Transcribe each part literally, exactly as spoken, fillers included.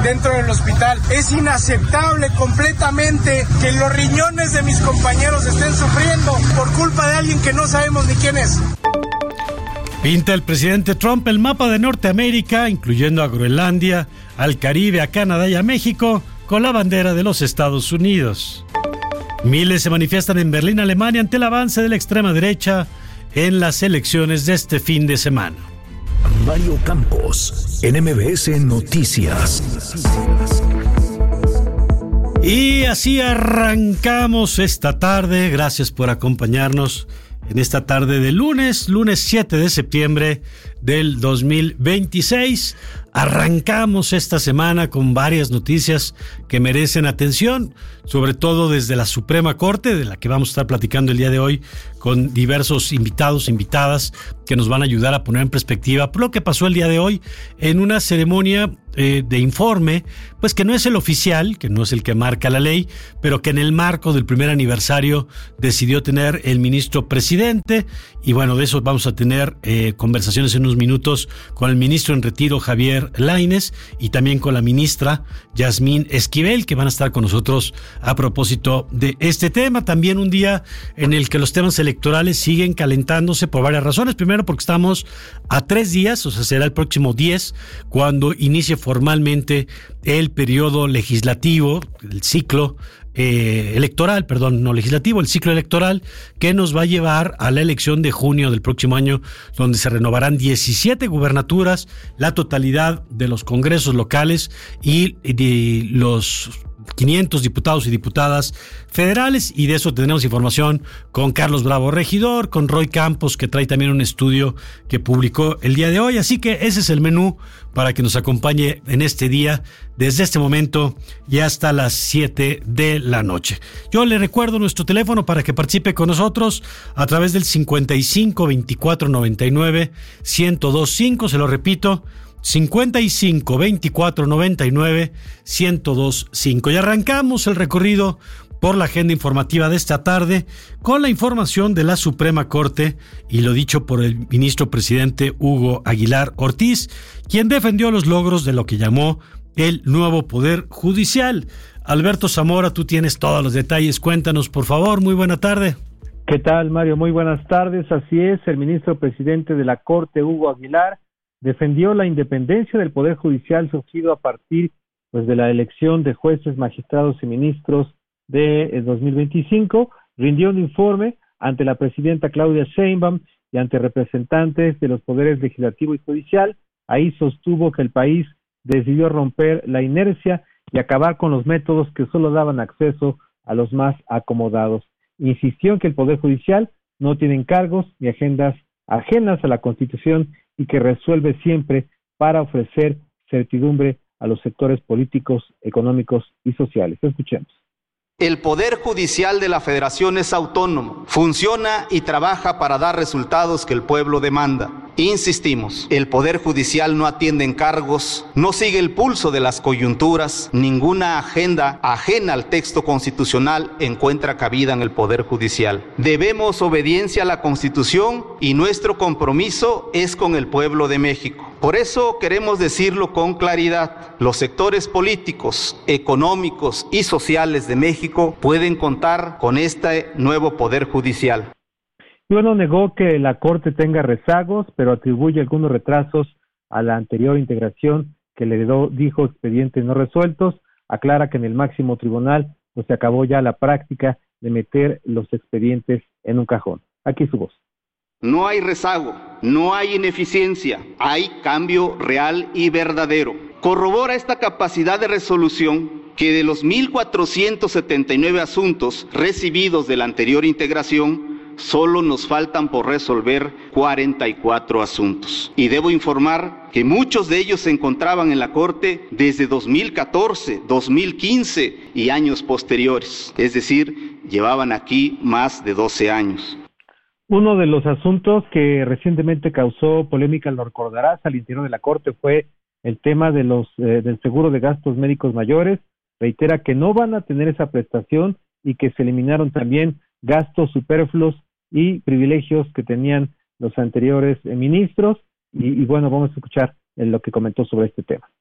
dentro del hospital. Es inaceptable completamente que los riñones de mis compañeros estén sufriendo por culpa de alguien que no sabemos ni quién es. Pinta el presidente Trump el mapa de Norteamérica, incluyendo a Groenlandia, al Caribe, a Canadá y a México, con la bandera de los Estados Unidos. Miles se manifiestan en Berlín, Alemania, ante el avance de la extrema derecha en las elecciones de este fin de semana. Mario Campos, en M B S Noticias. Y así arrancamos esta tarde. Gracias por acompañarnos en esta tarde de lunes, lunes siete de septiembre del dos mil veintiséis. Arrancamos esta semana con varias noticias que merecen atención, sobre todo desde la Suprema Corte, de la que vamos a estar platicando el día de hoy con diversos invitados, invitadas, que nos van a ayudar a poner en perspectiva lo que pasó el día de hoy en una ceremonia eh, de informe, pues que no es el oficial, que no es el que marca la ley, pero que en el marco del primer aniversario decidió tener el ministro presidente. Y bueno, de eso vamos a tener eh, conversaciones en unos minutos con el ministro en retiro, Javier Lainez, y también con la ministra Yasmín Esquivel, que van a estar con nosotros a propósito de este tema. También un día en el que los temas electorales siguen calentándose por varias razones. Primero, porque estamos a tres días, o sea, será el próximo diez, cuando inicie formalmente el periodo legislativo, el ciclo Eh, electoral, perdón, no legislativo, el ciclo electoral que nos va a llevar a la elección de junio del próximo año, donde se renovarán diecisiete gubernaturas, la totalidad de los congresos locales y de los quinientos diputados y diputadas federales, y de eso tenemos información con Carlos Bravo Regidor, con Roy Campos, que trae también un estudio que publicó el día de hoy. Así que ese es el menú para que nos acompañe en este día, desde este momento y hasta las siete de la noche. Yo le recuerdo nuestro teléfono para que participe con nosotros a través del cincuenta y cinco, veinticuatro, noventa y nueve, ciento dos cinco, se lo repito, cincuenta y cinco, veinticuatro, noventa y nueve, ciento dos cinco. Y arrancamos el recorrido por la agenda informativa de esta tarde con la información de la Suprema Corte y lo dicho por el ministro presidente Hugo Aguilar Ortiz, quien defendió los logros de lo que llamó el nuevo Poder Judicial. Alberto Zamora, tú tienes todos los detalles. Cuéntanos, por favor. Muy buena tarde. ¿Qué tal, Mario? Muy buenas tardes. Así es, el ministro presidente de la Corte, Hugo Aguilar, defendió la independencia del Poder Judicial surgido a partir pues, de la elección de jueces, magistrados y ministros de dos mil veinticinco. Rindió un informe ante la presidenta Claudia Sheinbaum y ante representantes de los poderes legislativo y judicial. Ahí sostuvo que el país decidió romper la inercia y acabar con los métodos que solo daban acceso a los más acomodados. Insistió en que el Poder Judicial no tiene encargos ni agendas ajenas a la Constitución y que resuelve siempre para ofrecer certidumbre a los sectores políticos, económicos y sociales. Escuchemos. El Poder Judicial de la Federación es autónomo, funciona y trabaja para dar resultados que el pueblo demanda. Insistimos, el Poder Judicial no atiende encargos, no sigue el pulso de las coyunturas, ninguna agenda ajena al texto constitucional encuentra cabida en el Poder Judicial. Debemos obediencia a la Constitución y nuestro compromiso es con el pueblo de México. Por eso queremos decirlo con claridad, los sectores políticos, económicos y sociales de México pueden contar con este nuevo Poder Judicial. Y bueno, negó que la Corte tenga rezagos, pero atribuye algunos retrasos a la anterior integración que le heredó, dijo, expedientes no resueltos. Aclara que en el máximo tribunal pues se acabó ya la práctica de meter los expedientes en un cajón. Aquí su voz. No hay rezago, no hay ineficiencia, hay cambio real y verdadero. Corrobora esta capacidad de resolución que de los mil cuatrocientos setenta y nueve asuntos recibidos de la anterior integración, solo nos faltan por resolver cuarenta y cuatro asuntos. Y debo informar que muchos de ellos se encontraban en la Corte desde dos mil catorce, dos mil quince y años posteriores. Es decir, llevaban aquí más de doce años. Uno de los asuntos que recientemente causó polémica, lo recordarás, al interior de la Corte fue el tema de los eh, del seguro de gastos médicos mayores. Reitera que no van a tener esa prestación y que se eliminaron también gastos superfluos y privilegios que tenían los anteriores eh, ministros. Y, y bueno, vamos a escuchar en lo que comentó sobre este tema.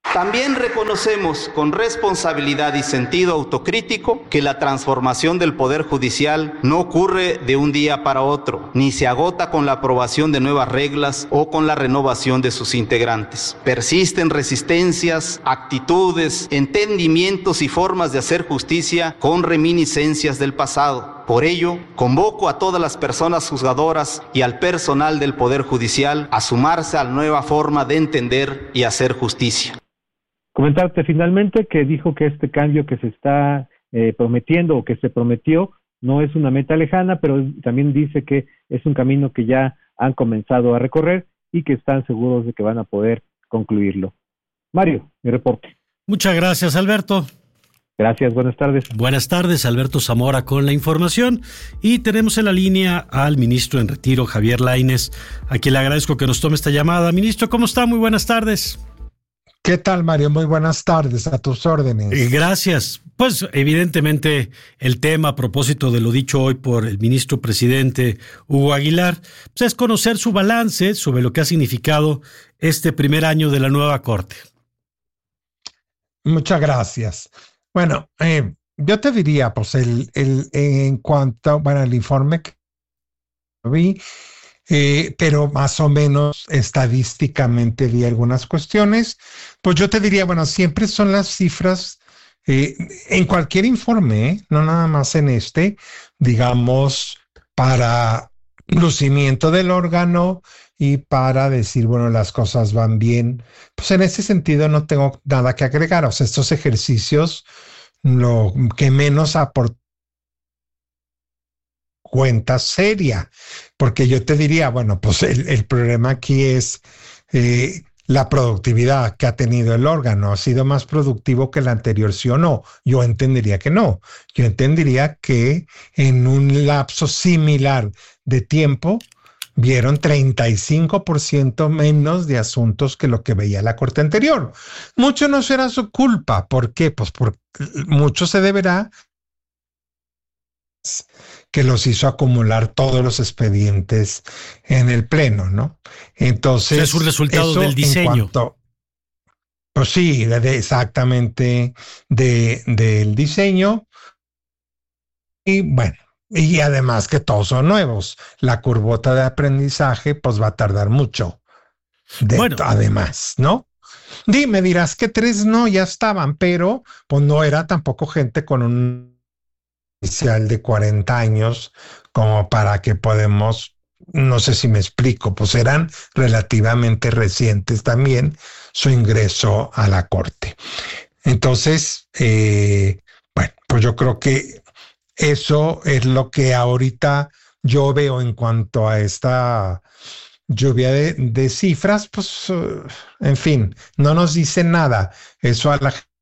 También reconocemos con responsabilidad y sentido autocrítico que la transformación del Poder Judicial no ocurre de un día para otro, ni se agota con la aprobación de nuevas reglas o con la renovación de sus integrantes. Persisten resistencias, actitudes, entendimientos y formas de hacer justicia con reminiscencias del pasado. Por ello, convoco a todas las personas juzgadoras y al personal del Poder Judicial a sumarse a la nueva forma de entender y hacer justicia. Comentarte finalmente que dijo que este cambio que se está eh, prometiendo o que se prometió no es una meta lejana, pero también dice que es un camino que ya han comenzado a recorrer y que están seguros de que van a poder concluirlo. Mario, mi reporte. Muchas gracias, Alberto. Gracias, buenas tardes. Buenas tardes, Alberto Zamora con la información. Y tenemos en la línea al ministro en retiro, Javier Lainez, a quien le agradezco que nos tome esta llamada. Ministro, ¿cómo está? Muy buenas tardes. ¿Qué tal, Mario? Muy buenas tardes, a tus órdenes. Gracias. Pues evidentemente el tema a propósito de lo dicho hoy por el ministro presidente Hugo Aguilar, pues es conocer su balance sobre lo que ha significado este primer año de la nueva Corte. Muchas gracias. Bueno, eh, yo te diría, pues el, el en cuanto, bueno, el informe que vi, Eh, pero más o menos estadísticamente vi algunas cuestiones, pues yo te diría, bueno, siempre son las cifras eh, en cualquier informe, ¿eh? No nada más en este, digamos, para lucimiento del órgano y para decir, bueno, las cosas van bien. Pues en ese sentido no tengo nada que agregar. O sea, estos ejercicios, lo que menos aportan cuenta seria, porque yo te diría, bueno, pues el, el problema aquí es eh, la productividad que ha tenido el órgano. ¿Ha sido más productivo que el anterior, sí o no? Yo entendería que no. Yo entendería que en un lapso similar de tiempo vieron treinta y cinco por ciento menos de asuntos que lo que veía la Corte anterior. Mucho no será su culpa. ¿Por qué? Pues por mucho se deberá que los hizo acumular todos los expedientes en el Pleno, ¿no? Entonces, es un resultado del diseño. Cuanto, pues sí, de, de, exactamente de, del diseño. Y bueno, y además que todos son nuevos. La curvota de aprendizaje, pues va a tardar mucho. De, bueno. Además, ¿no? Dime, dirás que tres no, ya estaban, pero pues no era tampoco gente con un oficial de cuarenta años como para que podemos, no sé si me explico, pues eran relativamente recientes también su ingreso a la Corte. Entonces, eh, bueno, pues yo creo que eso es lo que ahorita yo veo en cuanto a esta lluvia de, de cifras, pues, uh, en fin, no nos dice nada. Eso a la gente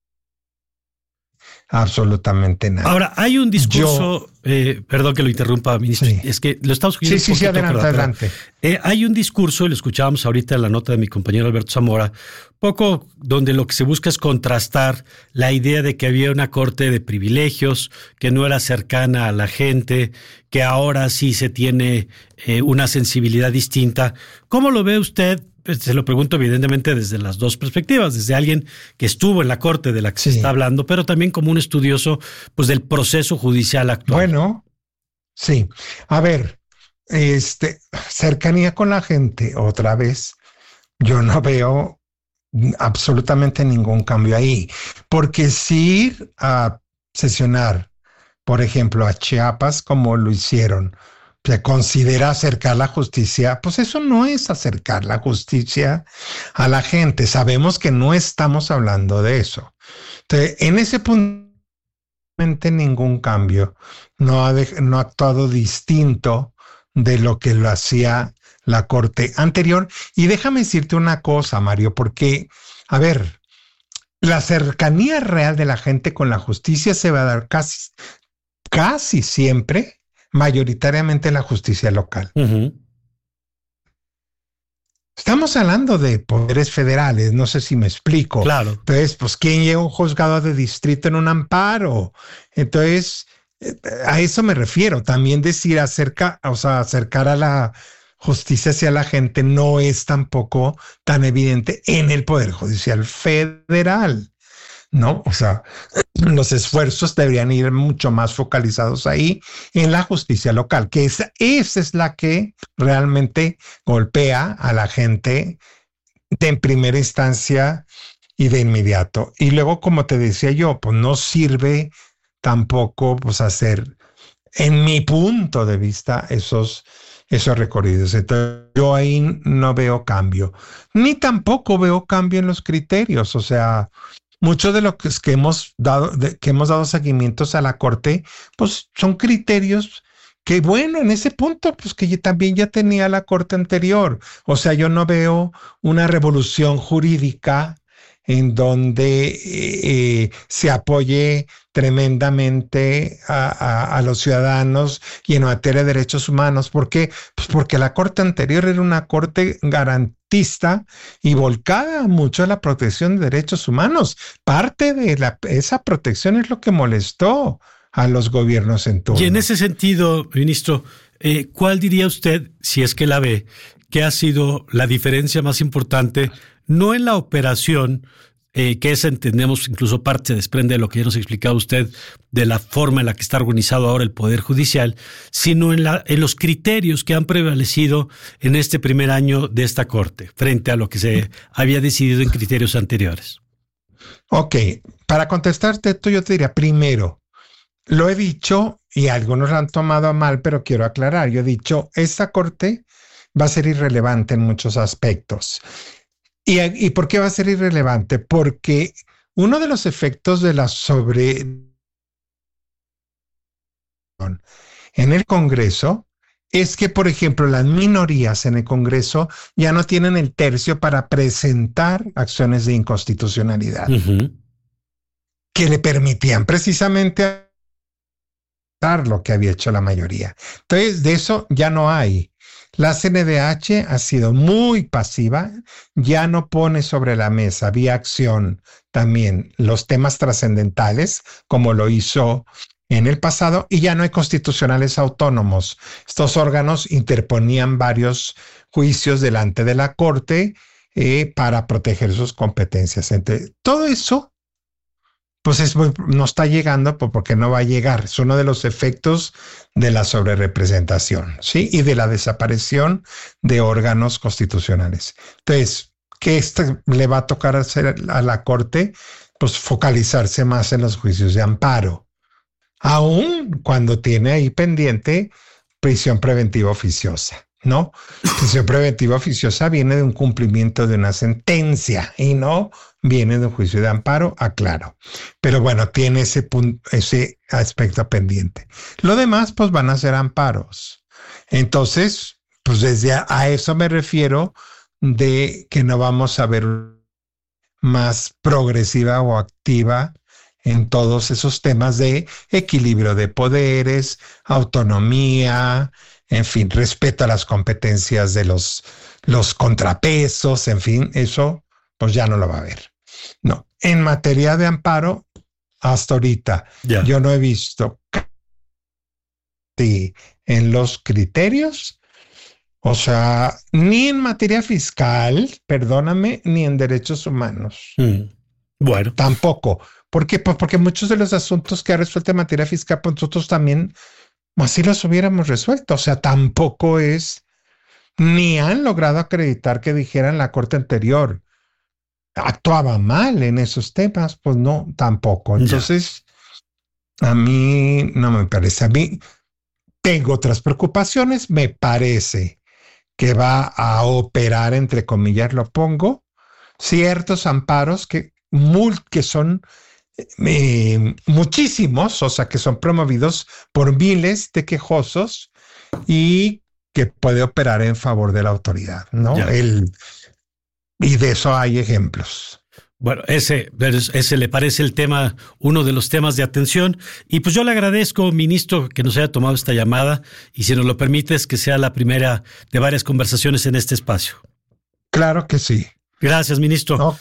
absolutamente nada. Ahora, hay un discurso, Yo, eh, perdón que lo interrumpa, ministro, sí. es que lo estamos escuchando. Sí, sí, poquito, sí, adelante, pero, adelante. Pero, eh, hay un discurso, y lo escuchábamos ahorita en la nota de mi compañero Alberto Zamora, poco donde lo que se busca es contrastar la idea de que había una corte de privilegios, que no era cercana a la gente, que ahora sí se tiene eh, una sensibilidad distinta. ¿Cómo lo ve usted? Se lo pregunto evidentemente desde las dos perspectivas, desde alguien que estuvo en la corte de la que sí. se está hablando, pero también como un estudioso pues del proceso judicial actual. Bueno, sí. A ver, este, cercanía con la gente, otra vez, yo no veo absolutamente ningún cambio ahí, porque si ir a sesionar, por ejemplo, a Chiapas, como lo hicieron, se considera acercar la justicia, pues eso no es acercar la justicia a la gente. Sabemos que no estamos hablando de eso. Entonces, en ese punto, ningún cambio. No ha, de, no ha actuado distinto de lo que lo hacía la Corte anterior. Y déjame decirte una cosa, Mario, porque, a ver, la cercanía real de la gente con la justicia se va a dar casi, casi siempre mayoritariamente en la justicia local. Uh-huh. Estamos hablando de poderes federales, no sé si me explico. Claro. Entonces, pues, ¿quién lleva un juzgado de distrito en un amparo? Entonces, a eso me refiero. También decir acerca, o sea, acercar a la, justicia hacia la gente no es tampoco tan evidente en el Poder Judicial Federal, ¿no? O sea, los esfuerzos deberían ir mucho más focalizados ahí en la justicia local, que esa, esa es la que realmente golpea a la gente de en primera instancia y de inmediato. Y luego, como te decía yo, pues no sirve tampoco pues hacer, en mi punto de vista, esos, esos recorridos. Entonces, yo ahí no veo cambio, ni tampoco veo cambio en los criterios. O sea, mucho de lo que, es que hemos dado, de, que hemos dado seguimientos a la Corte, pues son criterios que, bueno, en ese punto, pues que también ya tenía la Corte anterior. O sea, yo no veo una revolución jurídica en donde eh, se apoye tremendamente a, a, a los ciudadanos y en materia de derechos humanos. ¿Por qué? Pues porque la Corte anterior era una Corte garantista y volcada mucho a la protección de derechos humanos. Parte de la, esa protección es lo que molestó a los gobiernos en turno. Y en ese sentido, ministro, eh, ¿cuál diría usted, si es que la ve, que ha sido la diferencia más importante, no en la operación, eh, que esa entendemos incluso parte se desprende de lo que ya nos ha explicado usted, de la forma en la que está organizado ahora el Poder Judicial, sino en, la, en los criterios que han prevalecido en este primer año de esta Corte, frente a lo que se había decidido en criterios anteriores? Ok, para contestarte esto yo te diría, primero, lo he dicho y algunos lo han tomado a mal, pero quiero aclarar, yo he dicho, esta Corte va a ser irrelevante en muchos aspectos. ¿Y, ¿Y por qué va a ser irrelevante? Porque uno de los efectos de la sobre en el Congreso es que, por ejemplo, las minorías en el Congreso ya no tienen el tercio para presentar acciones de inconstitucionalidad, uh-huh, que le permitían precisamente lo que había hecho la mayoría. Entonces, de eso ya no hay. La C N D H ha sido muy pasiva, ya no pone sobre la mesa vía acción también los temas trascendentales, como lo hizo en el pasado, y ya no hay constitucionales autónomos. Estos órganos interponían varios juicios delante de la Corte eh, para proteger sus competencias. Entonces, todo eso pues es muy, no está llegando porque no va a llegar. Es uno de los efectos de la sobrerepresentación, ¿sí? Y de la desaparición de órganos constitucionales. Entonces, ¿qué esto le va a tocar hacer a la Corte? Pues focalizarse más en los juicios de amparo, aun cuando tiene ahí pendiente prisión preventiva oficiosa, ¿no? Prisión preventiva oficiosa viene de un cumplimiento de una sentencia y no viene de un juicio de amparo, aclaro. Pero bueno, tiene ese punto, ese aspecto pendiente. Lo demás, pues van a ser amparos. Entonces, pues desde a, a eso me refiero de que no vamos a ver más progresiva o activa en todos esos temas de equilibrio de poderes, autonomía, en fin, respeto a las competencias de los, los contrapesos, en fin, eso pues ya no lo va a haber. No, en materia de amparo, hasta ahorita, yeah. yo no he visto sí, en los criterios, o sea, ni en materia fiscal, perdóname, ni en derechos humanos. Mm. Bueno. Tampoco. ¿Por qué? Pues porque muchos de los asuntos que ha resuelto en materia fiscal, pues nosotros también así los hubiéramos resuelto. O sea, tampoco es, ni han logrado acreditar que dijeran la Corte anterior actuaba mal en esos temas, pues no, tampoco. Entonces, ya. a mí no me parece. A mí tengo otras preocupaciones. Me parece que va a operar, entre comillas, lo pongo, ciertos amparos que, mul, que son eh, muchísimos, o sea, que son promovidos por miles de quejosos y que puede operar en favor de la autoridad, ¿no? Ya. El Y de eso hay ejemplos. Bueno, ese, ese le parece el tema, uno de los temas de atención. Y pues yo le agradezco, ministro, que nos haya tomado esta llamada y si nos lo permites, que sea la primera de varias conversaciones en este espacio. Claro que sí. Gracias, ministro. Ok.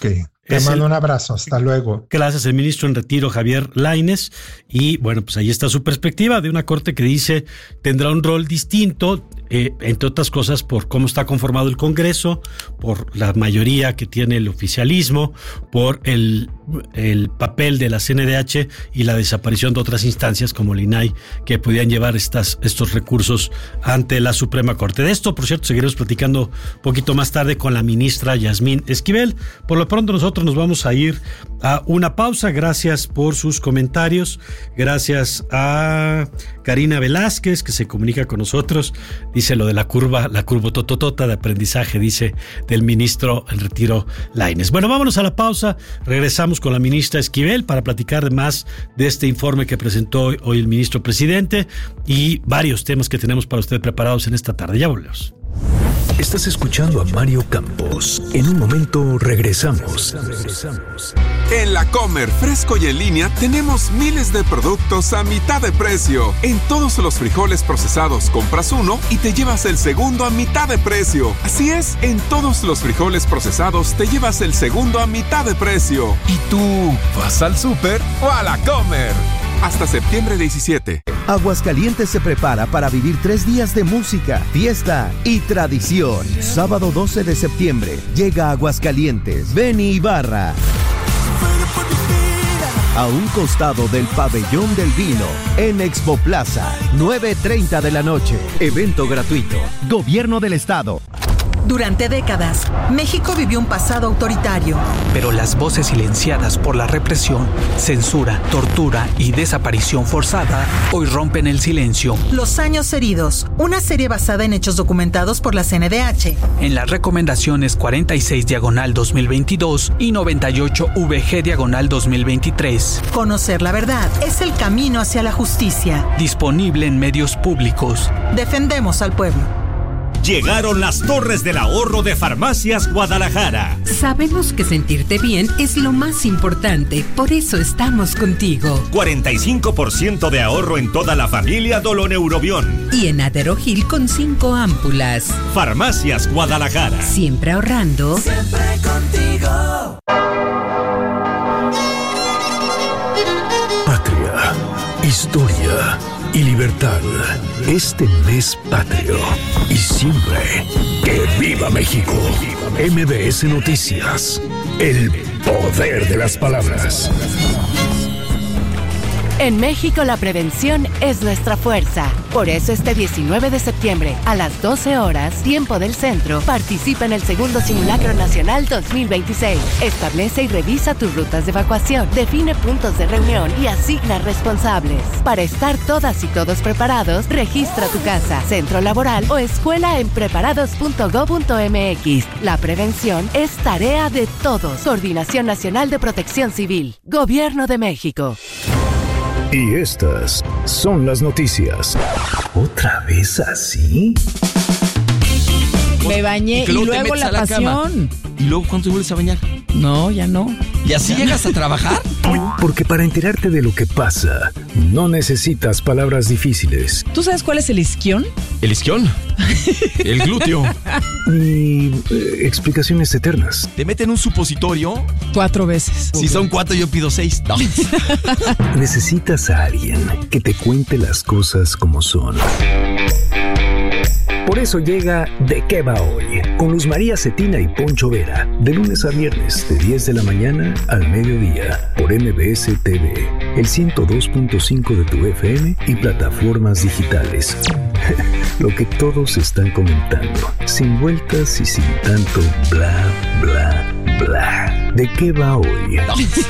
Te mando el, un abrazo, hasta luego. Gracias, el ministro en retiro Javier Lainez. Y bueno, pues ahí está su perspectiva de una corte que dice tendrá un rol distinto, eh, entre otras cosas por cómo está conformado el Congreso, por la mayoría que tiene el oficialismo, por el, el papel de la C N D H y la desaparición de otras instancias como el I N A I que podían llevar estas, estos recursos ante la Suprema Corte. De esto, por cierto, seguiremos platicando un poquito más tarde con la ministra Yasmín Esquivel. Por lo pronto nosotros nos vamos a ir a una pausa. Gracias por sus comentarios. Gracias a Karina Velázquez, que se comunica con nosotros. Dice lo de la curva, la curva tototota de aprendizaje, dice, del ministro en retiro Lainez. Bueno, vámonos a la pausa. Regresamos con la ministra Esquivel para platicar más de este informe que presentó hoy el ministro presidente y varios temas que tenemos para usted preparados en esta tarde. Ya volvemos. Estás escuchando a Mario Campos. En un momento regresamos. En La Comer, fresco y en línea, tenemos miles de productos a mitad de precio. En todos los frijoles procesados compras uno y te llevas el segundo a mitad de precio. Así es, en todos los frijoles procesados te llevas el segundo a mitad de precio. ¿Y tú vas al súper o a La Comer? Hasta septiembre diecisiete. Aguascalientes se prepara para vivir tres días de música, fiesta y tradición. Sábado doce de septiembre, llega a Aguascalientes Benny Ibarra. A un costado del Pabellón del Vino, en Expo Plaza, nueve treinta de la noche. Evento gratuito. Gobierno del Estado. Durante décadas, México vivió un pasado autoritario. Pero las voces silenciadas por la represión, censura, tortura y desaparición forzada hoy rompen el silencio. Los años heridos, una serie basada en hechos documentados por la C N D H. En las recomendaciones cuarenta y seis diagonal dos mil veintidós y noventa y ocho V G diagonal dos mil veintitrés. Conocer la verdad es el camino hacia la justicia. Disponible en medios públicos. Defendemos al pueblo. Llegaron las torres del ahorro de Farmacias Guadalajara. Sabemos que sentirte bien es lo más importante, por eso estamos contigo. cuarenta y cinco por ciento de ahorro en toda la familia Doloneurobión. Y en Aderogil con cinco ámpulas. Farmacias Guadalajara. Siempre ahorrando. Siempre contigo. Patria, historia y libertad. Este mes patrio. Y siempre, ¡que viva México! M B S Noticias. El poder de las palabras. En México la prevención es nuestra fuerza. Por eso este diecinueve de septiembre, a las doce horas, tiempo del centro, participa en el segundo Simulacro Nacional dos mil veintiséis. Establece y revisa tus rutas de evacuación, define puntos de reunión y asigna responsables. Para estar todas y todos preparados, registra tu casa, centro laboral o escuela en preparados punto gob punto m x. La prevención es tarea de todos. Coordinación Nacional de Protección Civil. Gobierno de México. Y estas son las noticias. ¿Otra vez así? Me bañé y, y luego la, la pasión. ¿Y luego cuándo te vuelves a bañar? No, ya no. ¿Y así ya llegas no. a trabajar? Porque para enterarte de lo que pasa, no necesitas palabras difíciles. ¿Tú sabes cuál es el isquión? ¿El isquión? El glúteo. Ni eh, explicaciones eternas. ¿Te meten un supositorio? Cuatro veces. Si son cuatro, yo pido seis. No. Necesitas a alguien que te cuente las cosas como son. Por eso llega ¿De qué va hoy? Con Luz María Cetina y Poncho Vera. De lunes a viernes, de diez de la mañana al mediodía. Por M B S T V, el ciento dos punto cinco de tu F M y plataformas digitales. Lo que todos están comentando. Sin vueltas y sin tanto bla, bla, bla. ¿De qué va hoy?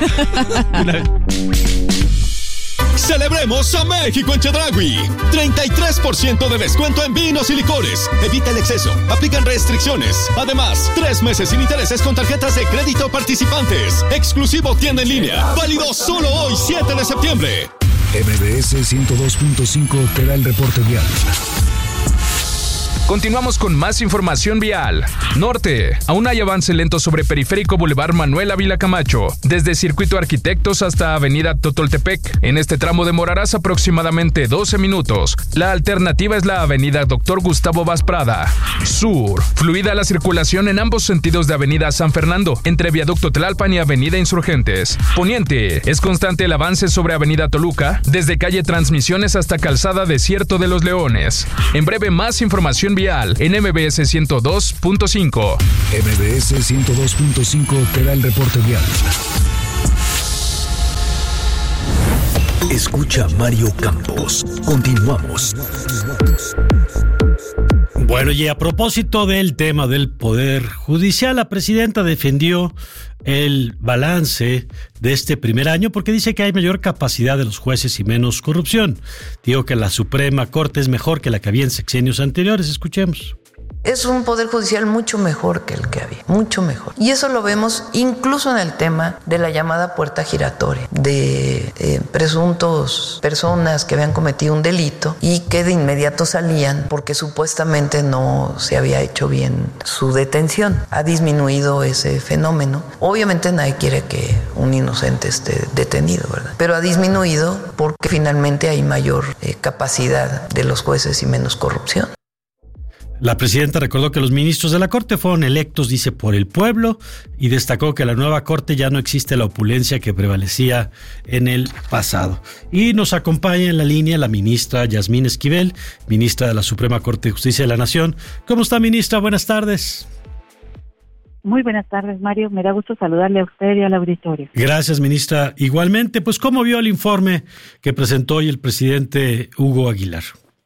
¡Celebremos a México en Chedraui! treinta y tres por ciento de descuento en vinos y licores. Evita el exceso. Aplican restricciones. Además, tres meses sin intereses con tarjetas de crédito participantes. Exclusivo tienda en línea. Válido solo hoy, siete de septiembre. M B S ciento dos punto cinco te da el reporte vial. Continuamos con más información vial. Norte, aún hay avance lento sobre Periférico Boulevard Manuel Ávila Camacho, desde Circuito Arquitectos hasta Avenida Totoltepec. En este tramo demorarás aproximadamente doce minutos. La alternativa es la Avenida Doctor Gustavo Vaz Prada. Sur, fluida la circulación en ambos sentidos de Avenida San Fernando, entre Viaducto Tlalpan y Avenida Insurgentes. Poniente, es constante el avance sobre Avenida Toluca, desde calle Transmisiones hasta Calzada Desierto de los Leones. En breve, más información vial en M B S ciento dos punto cinco. M B S ciento dos punto cinco te da el reporte vial. Escucha Mario Campos. Continuamos. Bueno, y a propósito del tema del Poder Judicial, la presidenta defendió el balance de este primer año porque dice que hay mayor capacidad de los jueces y menos corrupción. Digo que la Suprema Corte es mejor que la que había en sexenios anteriores. Escuchemos. Es un poder judicial mucho mejor que el que había, mucho mejor. Y eso lo vemos incluso en el tema de la llamada puerta giratoria, de eh, presuntos personas que habían cometido un delito y que de inmediato salían porque supuestamente no se había hecho bien su detención. Ha disminuido ese fenómeno. Obviamente nadie quiere que un inocente esté detenido, ¿verdad? Pero ha disminuido porque finalmente hay mayor eh, capacidad de los jueces y menos corrupción. La presidenta recordó que los ministros de la Corte fueron electos, dice, por el pueblo, y destacó que en la nueva Corte ya no existe la opulencia que prevalecía en el pasado. Y nos acompaña en la línea la ministra Yasmín Esquivel, ministra de la Suprema Corte de Justicia de la Nación. ¿Cómo está, ministra? Buenas tardes. Muy buenas tardes, Mario. Me da gusto saludarle a usted y al auditorio. Gracias, ministra. Igualmente, pues, ¿cómo vio el informe que presentó hoy el presidente Hugo Aguilar?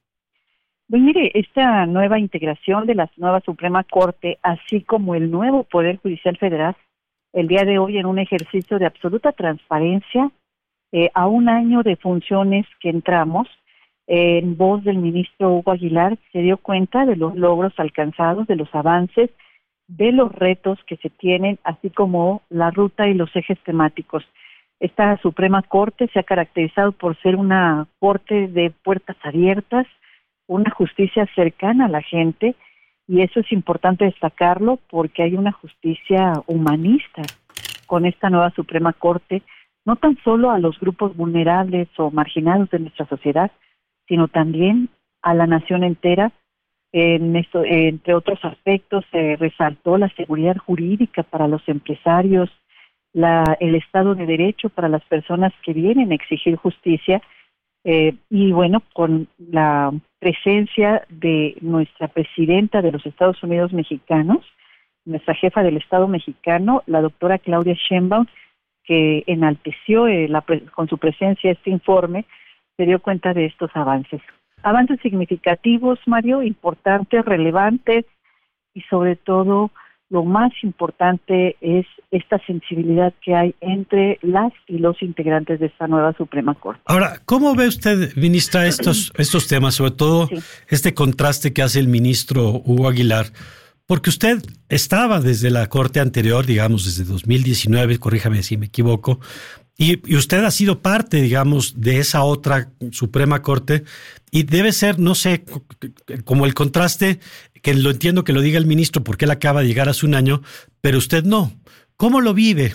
Pues mire, esta nueva integración de la nueva Suprema Corte, así como el nuevo Poder Judicial Federal, el día de hoy en un ejercicio de absoluta transparencia, eh, a un año de funciones que entramos, eh, en voz del ministro Hugo Aguilar, se dio cuenta de los logros alcanzados, de los avances, de los retos que se tienen, así como la ruta y los ejes temáticos. Esta Suprema Corte se ha caracterizado por ser una corte de puertas abiertas, una justicia cercana a la gente, y eso es importante destacarlo porque hay una justicia humanista con esta nueva Suprema Corte, no tan solo a los grupos vulnerables o marginados de nuestra sociedad, sino también a la nación entera. En esto, entre otros aspectos, se resaltó la seguridad jurídica para los empresarios, la, el Estado de Derecho para las personas que vienen a exigir justicia, eh, y bueno, con la presencia de nuestra presidenta de los Estados Unidos mexicanos, nuestra jefa del Estado mexicano, la doctora Claudia Sheinbaum, que enalteció eh, la, con su presencia este informe, se dio cuenta de estos avances. Avances significativos, Mario, importantes, relevantes, y sobre todo lo más importante es esta sensibilidad que hay entre las y los integrantes de esta nueva Suprema Corte. Ahora, ¿cómo ve usted, ministra, estos, estos temas, sobre todo sí. este contraste que hace el ministro Hugo Aguilar? Porque usted estaba desde la Corte anterior, digamos, desde dos mil diecinueve, corríjame si me equivoco, y, y usted ha sido parte, digamos, de esa otra Suprema Corte, y debe ser, no sé, como el contraste, que lo entiendo que lo diga el ministro porque él acaba de llegar hace un año, pero usted no. ¿Cómo lo vive?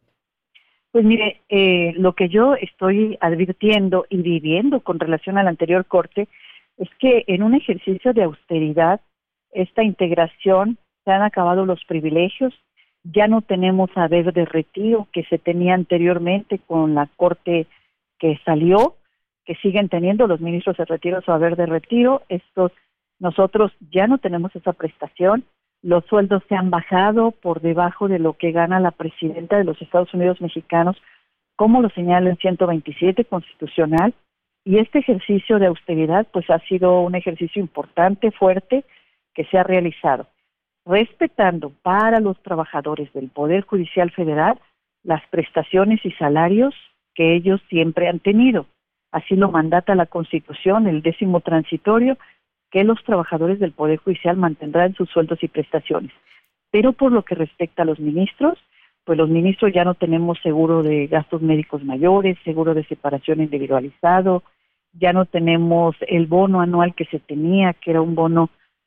Pues mire, eh, lo que yo estoy advirtiendo y viviendo con relación a la anterior Corte es que en un ejercicio de austeridad, esta integración, se han acabado los privilegios, ya no tenemos haber de retiro que se tenía anteriormente con la Corte que salió, que siguen teniendo los ministros de retiro su haber de retiro. Estos, nosotros ya no tenemos esa prestación, los sueldos se han bajado por debajo de lo que gana la presidenta de los Estados Unidos mexicanos, como lo señala el ciento veintisiete constitucional, y este ejercicio de austeridad pues ha sido un ejercicio importante, fuerte, que se ha realizado, respetando para los trabajadores del Poder Judicial Federal las prestaciones y salarios que ellos siempre han tenido. Así lo mandata la Constitución, el décimo transitorio, que los trabajadores del Poder Judicial mantendrán sus sueldos y prestaciones. Pero por lo que respecta a los ministros, pues los ministros ya no tenemos seguro de gastos médicos mayores, seguro de separación individualizado, ya no tenemos el bono anual que se tenía, que era un bono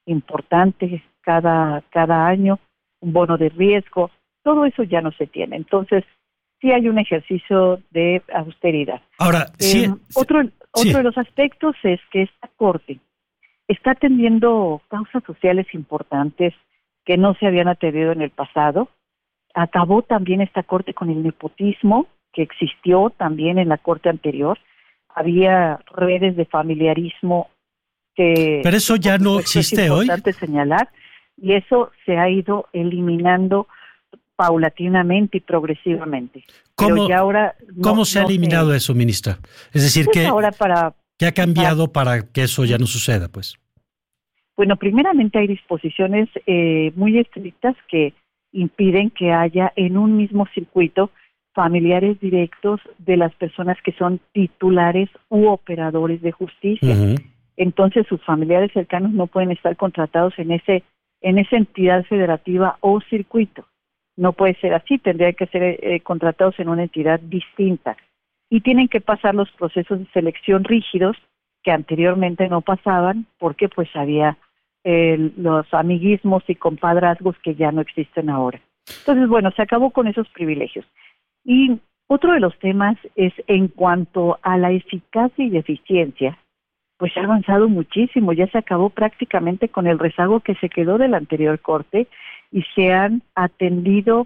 importante cada, cada año, un bono de riesgo, todo eso ya no se tiene. Entonces, sí hay un ejercicio de austeridad. Ahora, eh, sí, otro, sí. otro de los aspectos es que esta Corte está atendiendo causas sociales importantes que no se habían atendido en el pasado. Acabó también esta Corte con el nepotismo, que existió también en la Corte anterior. Había redes de familiarismo que... Pero eso ya no existe es hoy. Es importante señalar, y eso se ha ido eliminando paulatinamente y progresivamente. ¿Cómo, Pero ya ahora no, ¿cómo se ha no eliminado se, eso, ministra? Es decir, pues que, ahora para, ¿qué ha cambiado para que eso ya no suceda, pues? Bueno, primeramente hay disposiciones eh, muy estrictas que impiden que haya en un mismo circuito familiares directos de las personas que son titulares u operadores de justicia. Uh-huh. Entonces sus familiares cercanos no pueden estar contratados en ese en esa entidad federativa o circuito. No puede ser así, tendrían que ser eh, contratados en una entidad distinta. Y tienen que pasar los procesos de selección rígidos que anteriormente no pasaban porque pues había eh, los amiguismos y compadrazgos que ya no existen ahora. Entonces, bueno, se acabó con esos privilegios. Y otro de los temas es en cuanto a la eficacia y eficiencia, pues ha avanzado muchísimo, ya se acabó prácticamente con el rezago que se quedó de la anterior Corte y se han atendido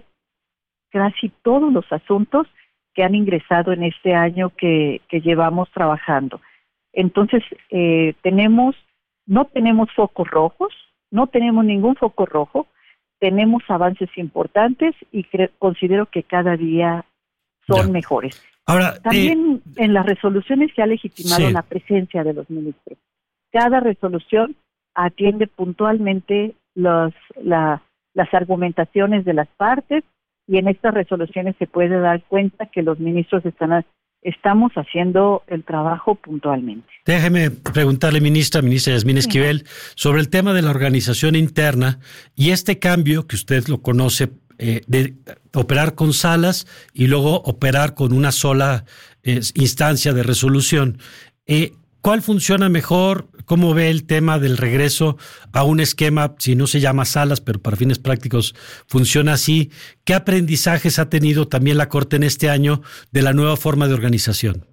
casi todos los asuntos que han ingresado en este año que, que llevamos trabajando. Entonces, eh, tenemos, no tenemos focos rojos, no tenemos ningún foco rojo, tenemos avances importantes y cre- considero que cada día son ya. mejores. Ahora, también eh, en las resoluciones se ha legitimado sí. la presencia de los ministros. Cada resolución atiende puntualmente los, la, las argumentaciones de las partes y en estas resoluciones se puede dar cuenta que los ministros están estamos haciendo el trabajo puntualmente. Déjeme preguntarle, ministra, ministra Yasmín Esquivel, sobre el tema de la organización interna y este cambio que usted lo conoce eh, de operar con salas y luego operar con una sola eh, instancia de resolución. Eh, ¿Cuál funciona mejor? ¿Cómo ve el tema del regreso a un esquema, si no se llama salas, pero para fines prácticos funciona así? ¿Qué aprendizajes ha tenido también la Corte en este año de la nueva forma de organización?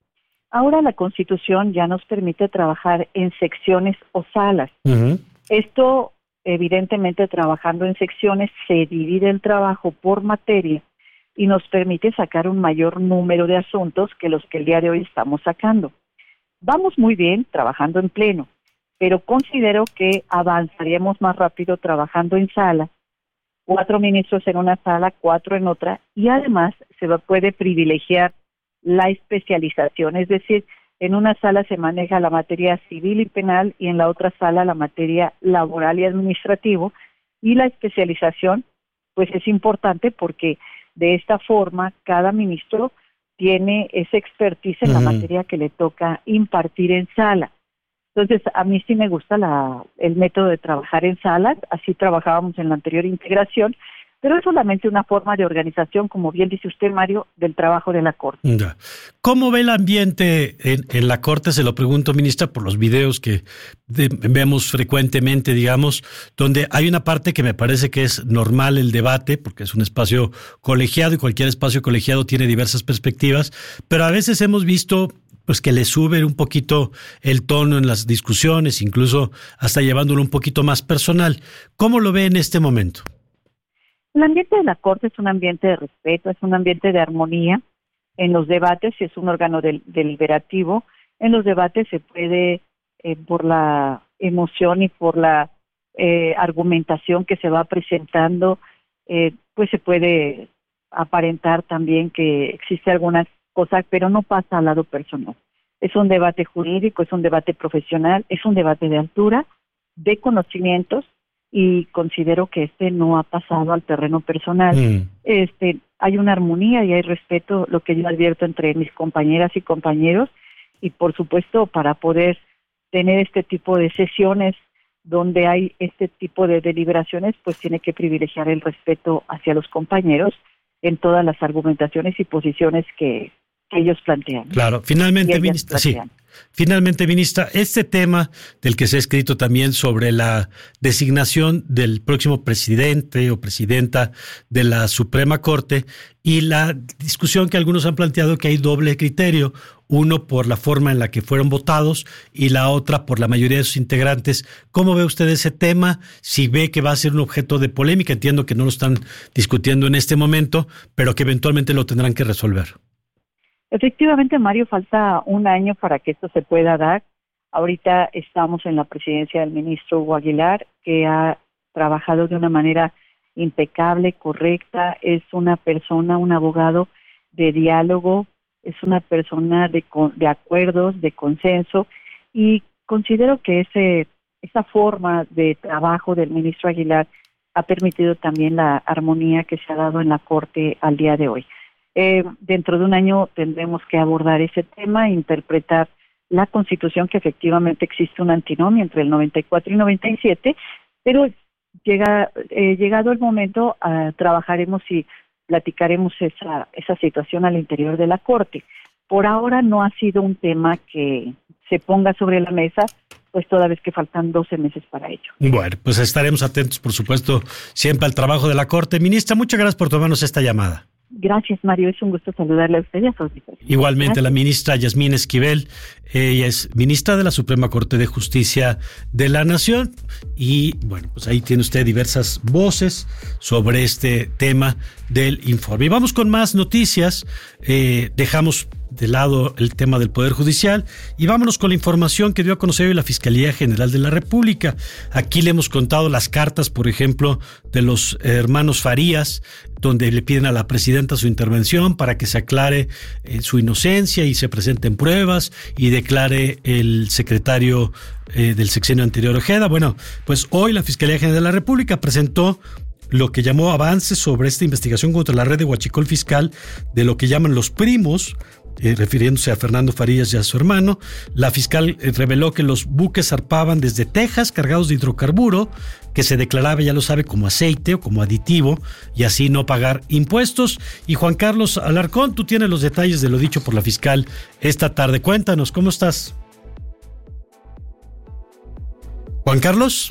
Ahora la Constitución ya nos permite trabajar en secciones o salas. Uh-huh. Esto, evidentemente, trabajando en secciones, se divide el trabajo por materia y nos permite sacar un mayor número de asuntos que los que el día de hoy estamos sacando. Vamos muy bien trabajando en pleno, pero considero que avanzaríamos más rápido trabajando en sala, cuatro ministros en una sala, cuatro en otra, y además se va, puede privilegiar la especialización, es decir, en una sala se maneja la materia civil y penal y en la otra sala la materia laboral y administrativo, y la especialización pues es importante porque de esta forma cada ministro tiene esa expertise en uh-huh. la materia que le toca impartir en sala. Entonces, a mí sí me gusta la, el método de trabajar en salas, así trabajábamos en la anterior integración, pero es solamente una forma de organización, como bien dice usted, Mario, del trabajo de la Corte. ¿Cómo ve el ambiente en, en la Corte? Se lo pregunto, ministra, por los videos que de, vemos frecuentemente, digamos, donde hay una parte que me parece que es normal el debate, porque es un espacio colegiado y cualquier espacio colegiado tiene diversas perspectivas, pero a veces hemos visto pues que le sube un poquito el tono en las discusiones, incluso hasta llevándolo un poquito más personal. ¿Cómo lo ve en este momento? El ambiente de la Corte es un ambiente de respeto, es un ambiente de armonía. En los debates, si es un órgano del, deliberativo, en los debates se puede, eh, por la emoción y por la eh, argumentación que se va presentando, eh, pues se puede aparentar también que existe algunas cosas, pero no pasa al lado personal. Es un debate jurídico, es un debate profesional, es un debate de altura, de conocimientos, y considero que este no ha pasado al terreno personal. Mm. Este, hay una armonía y hay respeto, lo que yo advierto entre mis compañeras y compañeros, y por supuesto para poder tener este tipo de sesiones donde hay este tipo de deliberaciones, pues tiene que privilegiar el respeto hacia los compañeros en todas las argumentaciones y posiciones que, que ellos plantean. Claro, finalmente, ministra, sí. Finalmente, ministra, este tema del que se ha escrito también sobre la designación del próximo presidente o presidenta de la Suprema Corte y la discusión que algunos han planteado que hay doble criterio, uno por la forma en la que fueron votados y la otra por la mayoría de sus integrantes. ¿Cómo ve usted ese tema? Si ve que va a ser un objeto de polémica, entiendo que no lo están discutiendo en este momento, pero que eventualmente lo tendrán que resolver. Efectivamente, Mario, falta un año para que esto se pueda dar. Ahorita estamos en la presidencia del ministro Hugo Aguilar, que ha trabajado de una manera impecable, correcta. Es una persona, un abogado de diálogo, es una persona de, de acuerdos, de consenso, y considero que ese esa forma de trabajo del ministro Aguilar ha permitido también la armonía que se ha dado en la Corte al día de hoy. Eh, dentro de un año tendremos que abordar ese tema, interpretar la Constitución, que efectivamente existe una antinomia entre el noventa y cuatro y noventa y siete, pero llega, eh, llegado el momento, uh, trabajaremos y platicaremos esa, esa situación al interior de la Corte. Por ahora no ha sido un tema que se ponga sobre la mesa, pues toda vez que faltan doce meses para ello. Bueno, pues estaremos atentos, por supuesto, siempre al trabajo de la Corte. Ministra, muchas gracias por tomarnos esta llamada. Gracias, Mario. Es un gusto saludarle a usted y a sus auditores. Igualmente, Gracias. La ministra Yasmín Esquivel, ella es ministra de la Suprema Corte de Justicia de la Nación, y bueno, pues ahí tiene usted diversas voces sobre este tema del informe. Y vamos con más noticias. Eh, dejamos de lado el tema del Poder Judicial y vámonos con la información que dio a conocer hoy la Fiscalía General de la República. Aquí le hemos contado las cartas, por ejemplo, de los hermanos Farías, donde le piden a la presidenta su intervención para que se aclare eh, su inocencia y se presenten pruebas y declare el secretario eh, del sexenio anterior, Ojeda. Bueno, pues hoy la Fiscalía General de la República presentó lo que llamó avances sobre esta investigación contra la red de huachicol fiscal de lo que llaman los primos, eh, refiriéndose a Fernando Farías y a su hermano. La fiscal eh, reveló que los buques zarpaban desde Texas cargados de hidrocarburo, que se declaraba, ya lo sabe, como aceite o como aditivo, y así no pagar impuestos. Y Juan Carlos Alarcón, tú tienes los detalles de lo dicho por la fiscal esta tarde. Cuéntanos, ¿cómo estás? Juan Carlos.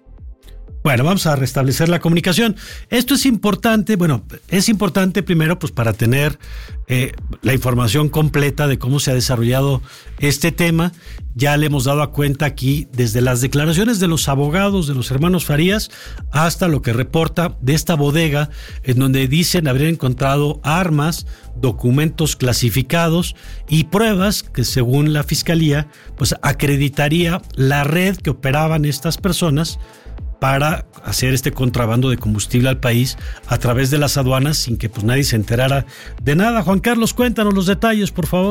Bueno, vamos a restablecer la comunicación. Esto es importante, bueno, es importante primero pues para tener eh, la información completa de cómo se ha desarrollado este tema. Ya le hemos dado a cuenta aquí desde las declaraciones de los abogados de los hermanos Farías hasta lo que reporta de esta bodega en donde dicen haber encontrado armas, documentos clasificados y pruebas que según la fiscalía pues acreditaría la red que operaban estas personas para hacer este contrabando de combustible al país a través de las aduanas sin que pues nadie se enterara de nada. Juan Carlos, cuéntanos los detalles, por favor.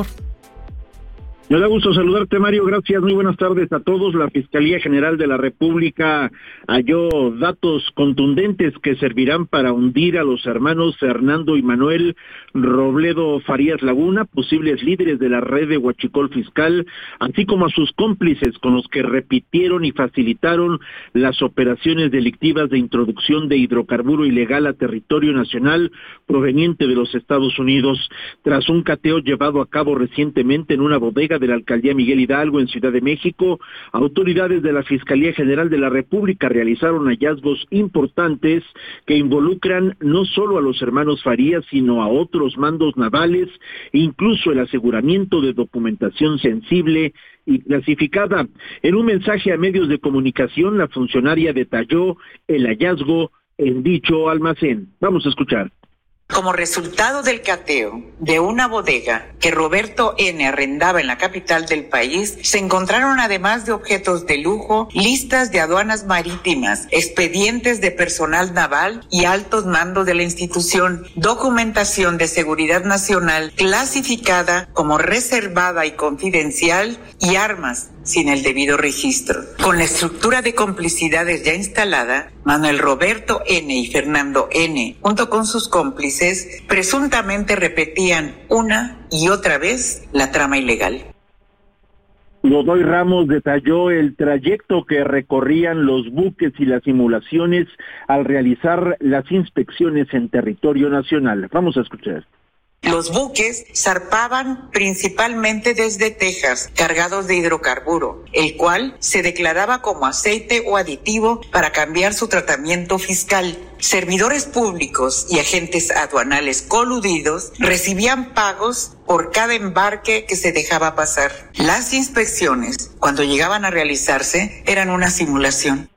Me da gusto saludarte, Mario. Gracias. Muy buenas tardes a todos. La Fiscalía General de la República halló datos contundentes que servirán para hundir a los hermanos Fernando y Manuel Robledo Farías Laguna, posibles líderes de la red de huachicol fiscal, así como a sus cómplices con los que repitieron y facilitaron las operaciones delictivas de introducción de hidrocarburo ilegal a territorio nacional proveniente de los Estados Unidos. Tras un cateo llevado a cabo recientemente en una bodega de la Alcaldía Miguel Hidalgo en Ciudad de México, autoridades de la Fiscalía General de la República realizaron hallazgos importantes que involucran no solo a los hermanos Farías, sino a otros mandos navales, incluso el aseguramiento de documentación sensible y clasificada. En un mensaje a medios de comunicación, la funcionaria detalló el hallazgo en dicho almacén. Vamos a escuchar. Como resultado del cateo de una bodega que Roberto N. arrendaba en la capital del país, se encontraron además de objetos de lujo, listas de aduanas marítimas, expedientes de personal naval y altos mandos de la institución, documentación de seguridad nacional clasificada como reservada y confidencial y armas sin el debido registro. Con la estructura de complicidades ya instalada, Manuel Roberto N. y Fernando N., junto con sus cómplices, presuntamente repetían una y otra vez la trama ilegal. Godoy Ramos detalló el trayecto que recorrían los buques y las simulaciones al realizar las inspecciones en territorio nacional. Vamos a escuchar. Los buques zarpaban principalmente desde Texas, cargados de hidrocarburo, el cual se declaraba como aceite o aditivo para cambiar su tratamiento fiscal. Servidores públicos y agentes aduanales coludidos recibían pagos por cada embarque que se dejaba pasar. Las inspecciones, cuando llegaban a realizarse, eran una simulación.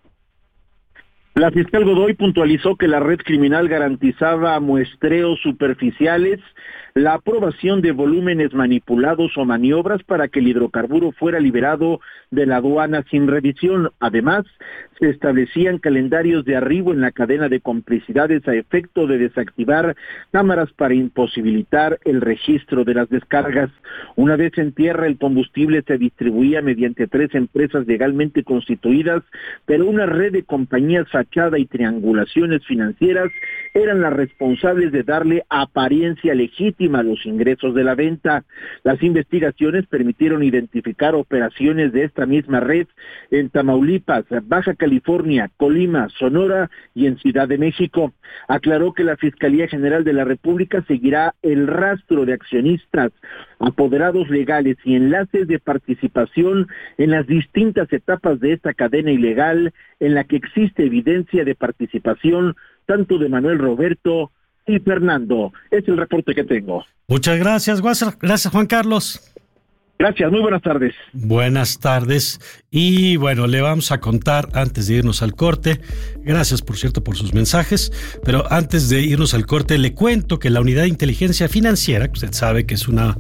La fiscal Godoy puntualizó que la red criminal garantizaba muestreos superficiales, la aprobación de volúmenes manipulados o maniobras para que el hidrocarburo fuera liberado de la aduana sin revisión. Además, se establecían calendarios de arribo en la cadena de complicidades a efecto de desactivar cámaras para imposibilitar el registro de las descargas. Una vez en tierra, el combustible se distribuía mediante tres empresas legalmente constituidas, pero una red de compañías fachada y triangulaciones financieras eran las responsables de darle apariencia legítima a los ingresos de la venta. Las investigaciones permitieron identificar operaciones de esta misma red en Tamaulipas, Baja California, Colima, Sonora y en Ciudad de México. Aclaró que la Fiscalía General de la República seguirá el rastro de accionistas, apoderados legales y enlaces de participación en las distintas etapas de esta cadena ilegal en la que existe evidencia de participación tanto de Manuel Roberto y Fernando. Es el reporte que tengo. Muchas gracias, gracias Juan Carlos. Gracias, muy buenas tardes. Buenas tardes. Y bueno, le vamos a contar antes de irnos al corte. Gracias, por cierto, por sus mensajes. Pero antes de irnos al corte, le cuento que la Unidad de Inteligencia Financiera, que usted sabe que es una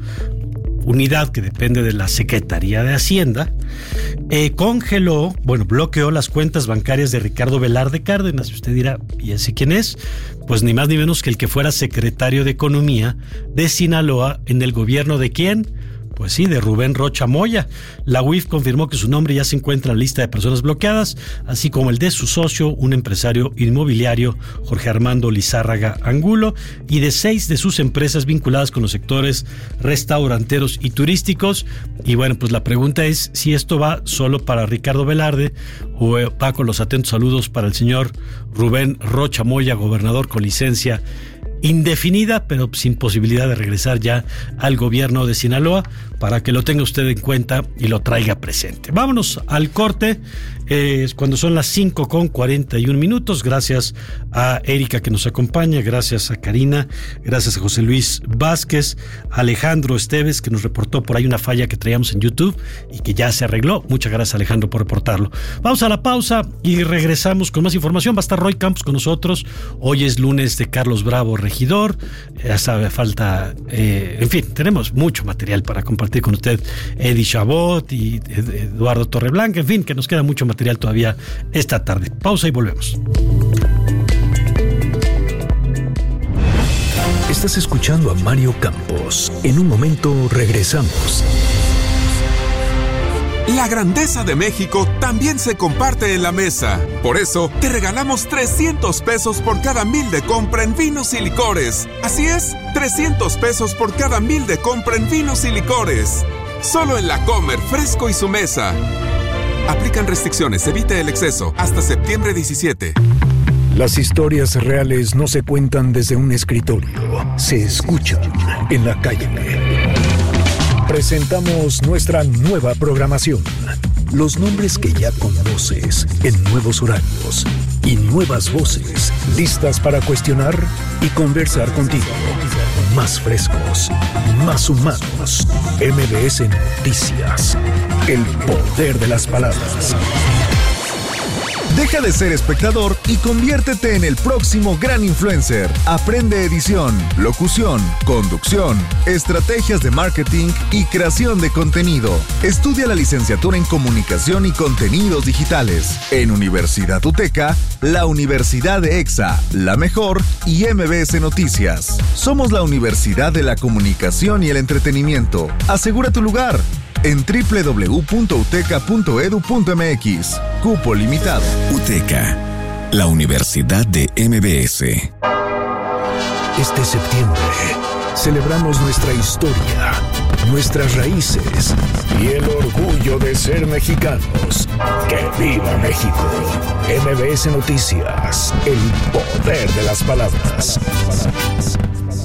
unidad que depende de la Secretaría de Hacienda, eh, congeló, bueno, bloqueó las cuentas bancarias de Ricardo Velarde Cárdenas. Y usted dirá, ¿y ese quién es? Pues ni más ni menos que el que fuera secretario de Economía de Sinaloa en el gobierno de ¿quién? Pues sí, de Rubén Rocha Moya. La U I F confirmó que su nombre ya se encuentra en la lista de personas bloqueadas, así como el de su socio, un empresario inmobiliario, Jorge Armando Lizárraga Angulo, y de seis de sus empresas vinculadas con los sectores restauranteros y turísticos. Y bueno, pues la pregunta es si esto va solo para Ricardo Velarde o va con los atentos saludos para el señor Rubén Rocha Moya, gobernador con licencia indefinida, pero sin posibilidad de regresar ya al gobierno de Sinaloa, para que lo tenga usted en cuenta y lo traiga presente. Vámonos al corte, eh, cuando son las cinco con cuarenta y un minutos. Gracias a Erika que nos acompaña, gracias a Karina, gracias a José Luis Vázquez, Alejandro Esteves que nos reportó por ahí una falla que traíamos en YouTube y que ya se arregló. Muchas gracias, Alejandro, por reportarlo. Vamos a la pausa y regresamos con más información. Va a estar Roy Campos con nosotros. Hoy es lunes de Carlos Bravo Regidor, ya sabe, falta, eh, en fin, tenemos mucho material para compartir con usted. Eddie Chabot y Eduardo Torreblanca, en fin, que nos queda mucho material todavía esta tarde. Pausa y volvemos. Estás escuchando a Mario Campos. En un momento regresamos. La grandeza de México también se comparte en la mesa. Por eso, te regalamos trescientos pesos por cada mil de compra en vinos y licores. Así es, trescientos pesos por cada mil de compra en vinos y licores. Solo en La Comer, Fresco y Su Mesa. Aplican restricciones, evite el exceso. Hasta septiembre diecisiete. Las historias reales no se cuentan desde un escritorio, se escuchan en la calle. Presentamos nuestra nueva programación. Los nombres que ya conoces en nuevos horarios y nuevas voces listas para cuestionar y conversar contigo. Más frescos, más humanos. M B S Noticias. El poder de las palabras. Deja de ser espectador y conviértete en el próximo gran influencer. Aprende edición, locución, conducción, estrategias de marketing y creación de contenido. Estudia la licenciatura en Comunicación y Contenidos Digitales. En Universidad UTECA, la Universidad de EXA, la mejor y M B S Noticias. Somos la Universidad de la Comunicación y el Entretenimiento. Asegura tu lugar en doble u doble u doble u punto uteca punto edu punto m x. Cupo limitado. UTECA, la Universidad de M B S. Este septiembre celebramos nuestra historia, nuestras raíces y el orgullo de ser mexicanos. ¡Que viva México! M B S Noticias, el poder de las palabras.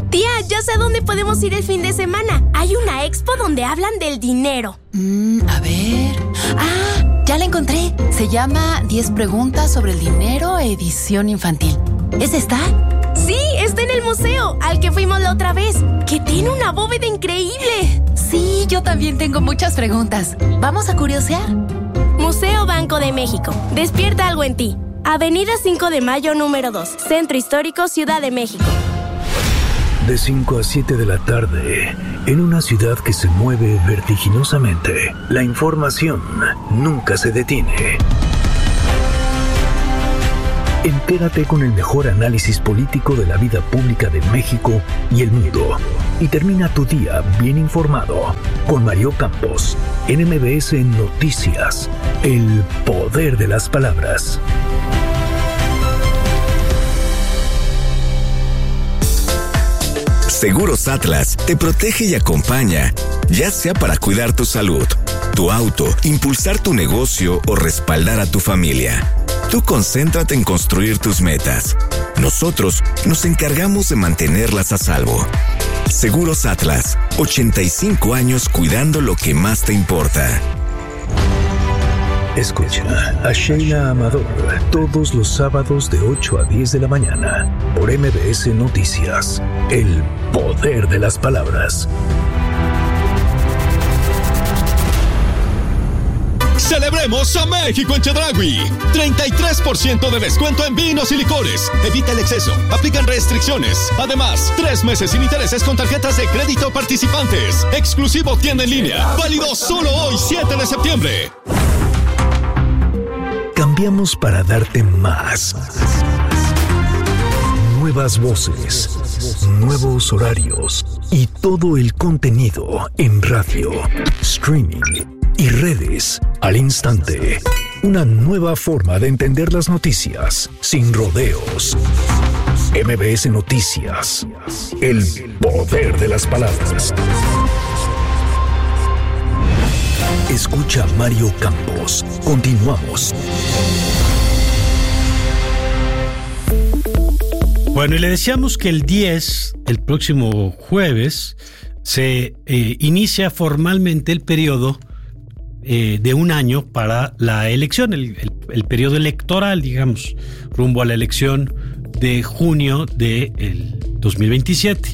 Tía, ya sé a dónde podemos ir el fin de semana. Hay una expo donde hablan del dinero. Mm, a ver... ¡Ah! Ya la encontré. Se llama diez preguntas sobre el dinero, edición infantil. ¿Es esta? Sí, está en el museo, al que fuimos la otra vez, que tiene una bóveda increíble. Sí, yo también tengo muchas preguntas. ¿Vamos a curiosear? Museo Banco de México. Despierta algo en ti. Avenida cinco de Mayo, número dos. Centro Histórico, Ciudad de México. De cinco a siete de la tarde, en una ciudad que se mueve vertiginosamente, la información nunca se detiene. Entérate con el mejor análisis político de la vida pública de México y el mundo. Y termina tu día bien informado con Mario Campos, en M B S Noticias, el poder de las palabras. Seguros Atlas te protege y acompaña, ya sea para cuidar tu salud, tu auto, impulsar tu negocio o respaldar a tu familia. Tú concéntrate en construir tus metas. Nosotros nos encargamos de mantenerlas a salvo. Seguros Atlas, ochenta y cinco años cuidando lo que más te importa. Escucha a Sheila Amador todos los sábados de ocho a diez de la mañana por M B S Noticias. El poder de las palabras. ¡Celebremos a México en Chedraui! treinta y tres por ciento de descuento en vinos y licores. Evita el exceso. Aplican restricciones. Además, tres meses sin intereses con tarjetas de crédito participantes. Exclusivo tienda en línea. Válido solo hoy, siete de septiembre. Cambiamos para darte más. Nuevas voces, nuevos horarios y todo el contenido en radio, streaming y redes al instante. Una nueva forma de entender las noticias sin rodeos. M B S Noticias. El poder de las palabras. Escucha a Mario Campos. Continuamos. Bueno, y le decíamos que el diez, el próximo jueves, se eh, inicia formalmente el periodo eh, de un año para la elección, el, el, el periodo electoral, digamos, rumbo a la elección de junio del dos mil veintisiete.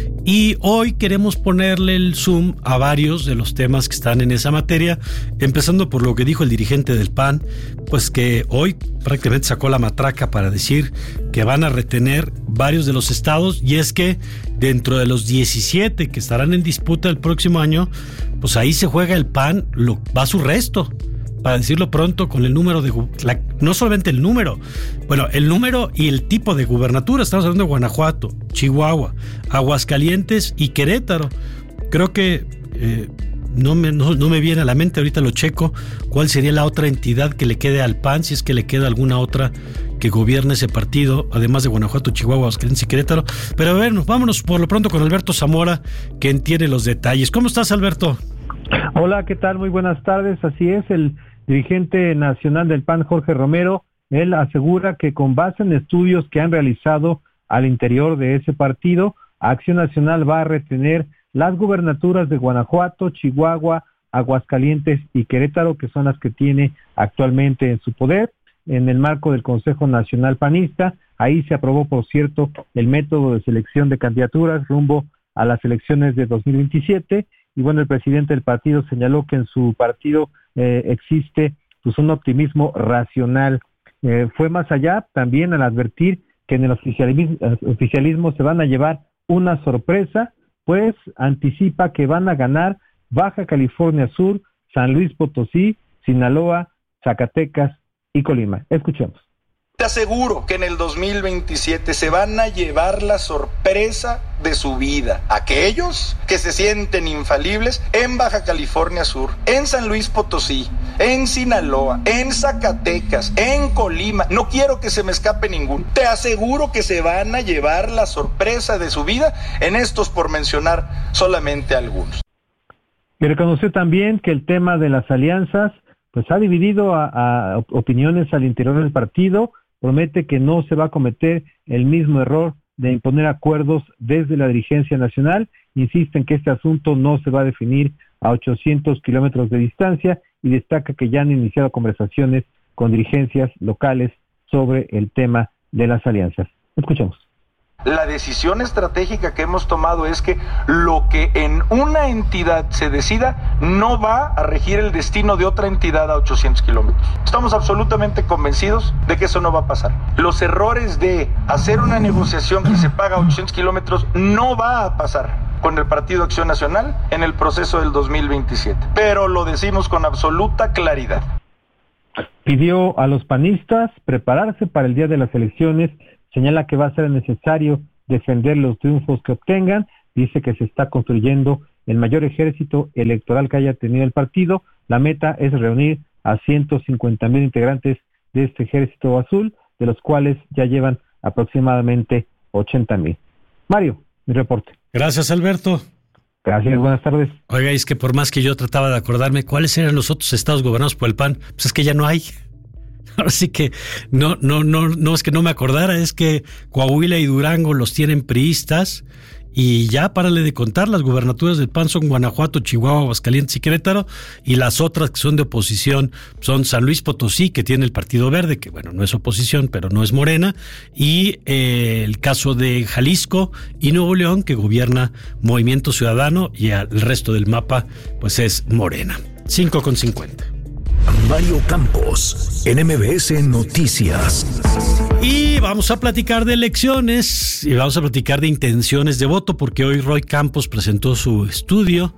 Y hoy queremos ponerle el zoom a varios de los temas que están en esa materia, empezando por lo que dijo el dirigente del P A N, pues que hoy prácticamente sacó la matraca para decir que van a retener varios de los estados, y es que dentro de los diecisiete que estarán en disputa el próximo año, pues ahí se juega el P A N, lo, va su resto. Para decirlo pronto, con el número de... La, no solamente el número, bueno, el número y el tipo de gubernatura. Estamos hablando de Guanajuato, Chihuahua, Aguascalientes y Querétaro. Creo que eh, no, me, no, no me viene a la mente, ahorita lo checo, cuál sería la otra entidad que le quede al P A N, si es que le queda alguna otra que gobierne ese partido, además de Guanajuato, Chihuahua, Aguascalientes y Querétaro. Pero a ver, vámonos por lo pronto con Alberto Zamora, que entiende los detalles. ¿Cómo estás, Alberto? Hola, ¿qué tal? Muy buenas tardes. Así es, el dirigente nacional del P A N, Jorge Romero, él asegura que con base en estudios que han realizado al interior de ese partido, Acción Nacional va a retener las gubernaturas de Guanajuato, Chihuahua, Aguascalientes y Querétaro, que son las que tiene actualmente en su poder, en el marco del Consejo Nacional Panista. Ahí se aprobó, por cierto, el método de selección de candidaturas rumbo a las elecciones de dos mil veintisiete, y bueno, el presidente del partido señaló que en su partido eh, existe pues un optimismo racional. Eh, fue más allá también al advertir que en el oficialismo, oficialismo se van a llevar una sorpresa, pues anticipa que van a ganar Baja California Sur, San Luis Potosí, Sinaloa, Zacatecas y Colima. Escuchemos. Te aseguro que en el dos mil veintisiete se van a llevar la sorpresa de su vida. Aquellos que se sienten infalibles en Baja California Sur, en San Luis Potosí, en Sinaloa, en Zacatecas, en Colima. No quiero que se me escape ninguno. Te aseguro que se van a llevar la sorpresa de su vida en estos, por mencionar solamente algunos. Y reconoció también que el tema de las alianzas pues ha dividido a, a opiniones al interior del partido. Promete que no se va a cometer el mismo error de imponer acuerdos desde la dirigencia nacional. Insisten que este asunto no se va a definir a ochocientos kilómetros de distancia y destaca que ya han iniciado conversaciones con dirigencias locales sobre el tema de las alianzas. Escuchemos. La decisión estratégica que hemos tomado es que lo que en una entidad se decida no va a regir el destino de otra entidad a ochocientos kilómetros. Estamos absolutamente convencidos de que eso no va a pasar. Los errores de hacer una negociación que se paga a ochocientos kilómetros no va a pasar con el Partido Acción Nacional en el proceso del dos mil veintisiete. Pero lo decimos con absoluta claridad. Pidió a los panistas prepararse para el día de las elecciones. Señala que va a ser necesario defender los triunfos que obtengan. Dice que se está construyendo el mayor ejército electoral que haya tenido el partido. La meta es reunir a ciento cincuenta mil integrantes de este ejército azul, de los cuales ya llevan aproximadamente ochenta mil. Mario, mi reporte. Gracias, Alberto. Gracias, buenas tardes. Oiga, es que por más que yo trataba de acordarme cuáles eran los otros estados gobernados por el P A N, pues es que ya no hay. Ahora sí que no, no, no, no es que no me acordara, es que Coahuila y Durango los tienen priistas y ya párale de contar, las gubernaturas del P A N son Guanajuato, Chihuahua, Aguascalientes y Querétaro, y las otras que son de oposición son San Luis Potosí, que tiene el Partido Verde, que bueno, no es oposición, pero no es Morena, y eh, el caso de Jalisco y Nuevo León, que gobierna Movimiento Ciudadano, y el resto del mapa pues es Morena. cinco con cincuenta. Mario Campos, en M B S Noticias. Y vamos a platicar de elecciones y vamos a platicar de intenciones de voto, porque hoy Roy Campos presentó su estudio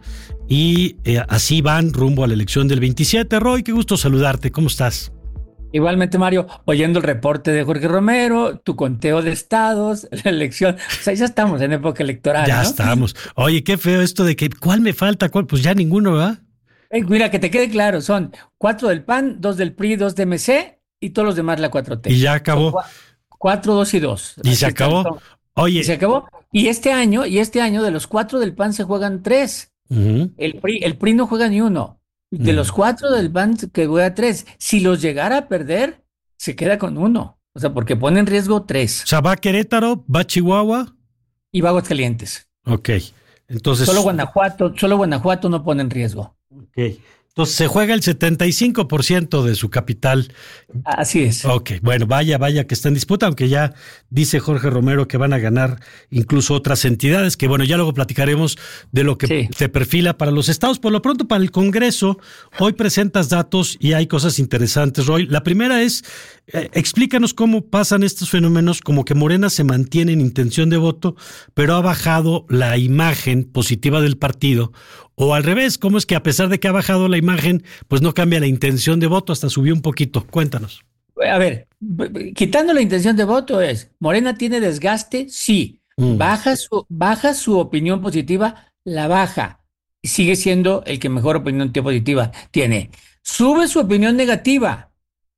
y eh, así van rumbo a la elección del veintisiete. Roy, qué gusto saludarte, ¿cómo estás? Igualmente, Mario, oyendo el reporte de Jorge Romero, tu conteo de estados, la elección, o sea, ya estamos en época electoral, Ya ¿no? estamos. Oye, qué feo esto de que, ¿cuál me falta? ¿Cuál? Pues ya ninguno, ¿verdad? Eh, mira, que te quede claro, son cuatro del P A N, dos del P R I, dos de M C y todos los demás la cuatro T. Y ya acabó. Son cuatro, dos y dos. Y se acabó. Oye. Y se acabó. Y este año, y este año de los cuatro del P A N se juegan tres. Uh-huh. El P R I, el P R I no juega ni uno. De uh-huh. los cuatro del P A N que juega tres. Si los llegara a perder, se queda con uno. O sea, porque pone en riesgo tres. O sea, va Querétaro, va Chihuahua. Y va Aguascalientes. Ok. Entonces. Solo Guanajuato, solo Guanajuato no pone en riesgo. Ok. Entonces se juega el setenta y cinco por ciento de su capital. Así es. Ok, bueno, vaya, vaya que está en disputa, aunque ya dice Jorge Romero que van a ganar incluso otras entidades, que bueno, ya luego platicaremos de lo que sí. se perfila para los estados. Por lo pronto, para el Congreso, hoy presentas datos y hay cosas interesantes, Roy. La primera es, eh, explícanos cómo pasan estos fenómenos, como que Morena se mantiene en intención de voto, pero ha bajado la imagen positiva del partido. O al revés, ¿cómo es que a pesar de que ha bajado la imagen, pues no cambia la intención de voto, hasta subió un poquito? Cuéntanos. A ver, quitando la intención de voto es, ¿Morena tiene desgaste? Sí. Mm. Baja su, baja su opinión positiva, la baja. Sigue siendo el que mejor opinión positiva tiene. Sube su opinión negativa.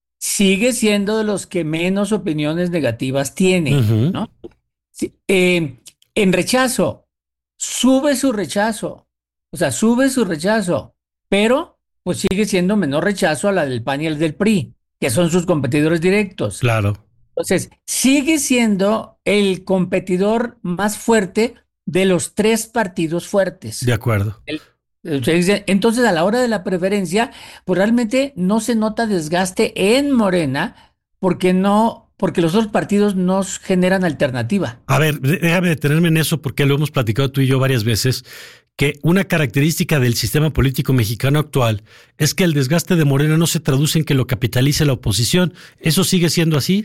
Sigue siendo de los que menos opiniones negativas tiene, uh-huh. ¿no? Sí, eh, en rechazo, sube su rechazo. O sea, sube su rechazo, pero pues sigue siendo menor rechazo a la del P A N y el del P R I, que son sus competidores directos. Claro. Entonces, sigue siendo el competidor más fuerte de los tres partidos fuertes. De acuerdo. El, entonces, a la hora de la preferencia, pues realmente no se nota desgaste en Morena, porque no... porque los otros partidos nos generan alternativa. A ver, déjame detenerme en eso, porque lo hemos platicado tú y yo varias veces, que una característica del sistema político mexicano actual es que el desgaste de Morena no se traduce en que lo capitalice la oposición. ¿Eso sigue siendo así?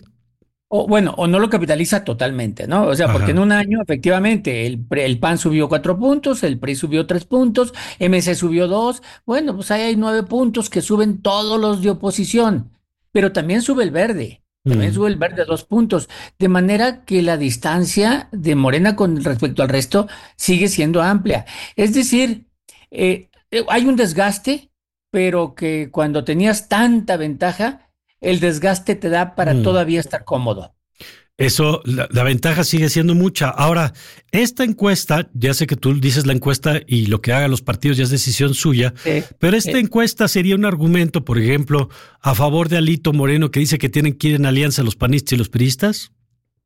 O bueno, o no lo capitaliza totalmente, ¿no? O sea, porque Ajá. en un año, efectivamente, el, el P A N subió cuatro puntos, el P R I subió tres puntos, M C subió dos. Bueno, pues ahí hay nueve puntos que suben todos los de oposición, pero también sube el Verde. También sube el Verde a dos puntos, de manera que la distancia de Morena con respecto al resto sigue siendo amplia. Es decir, eh, hay un desgaste, pero que cuando tenías tanta ventaja, el desgaste te da para mm. todavía estar cómodo. Eso, la, la ventaja sigue siendo mucha. Ahora, esta encuesta, ya sé que tú dices la encuesta y lo que hagan los partidos ya es decisión suya, sí, pero esta sí. encuesta sería un argumento, por ejemplo, a favor de Alito Moreno, que dice que tienen que ir en alianza los panistas y los priistas.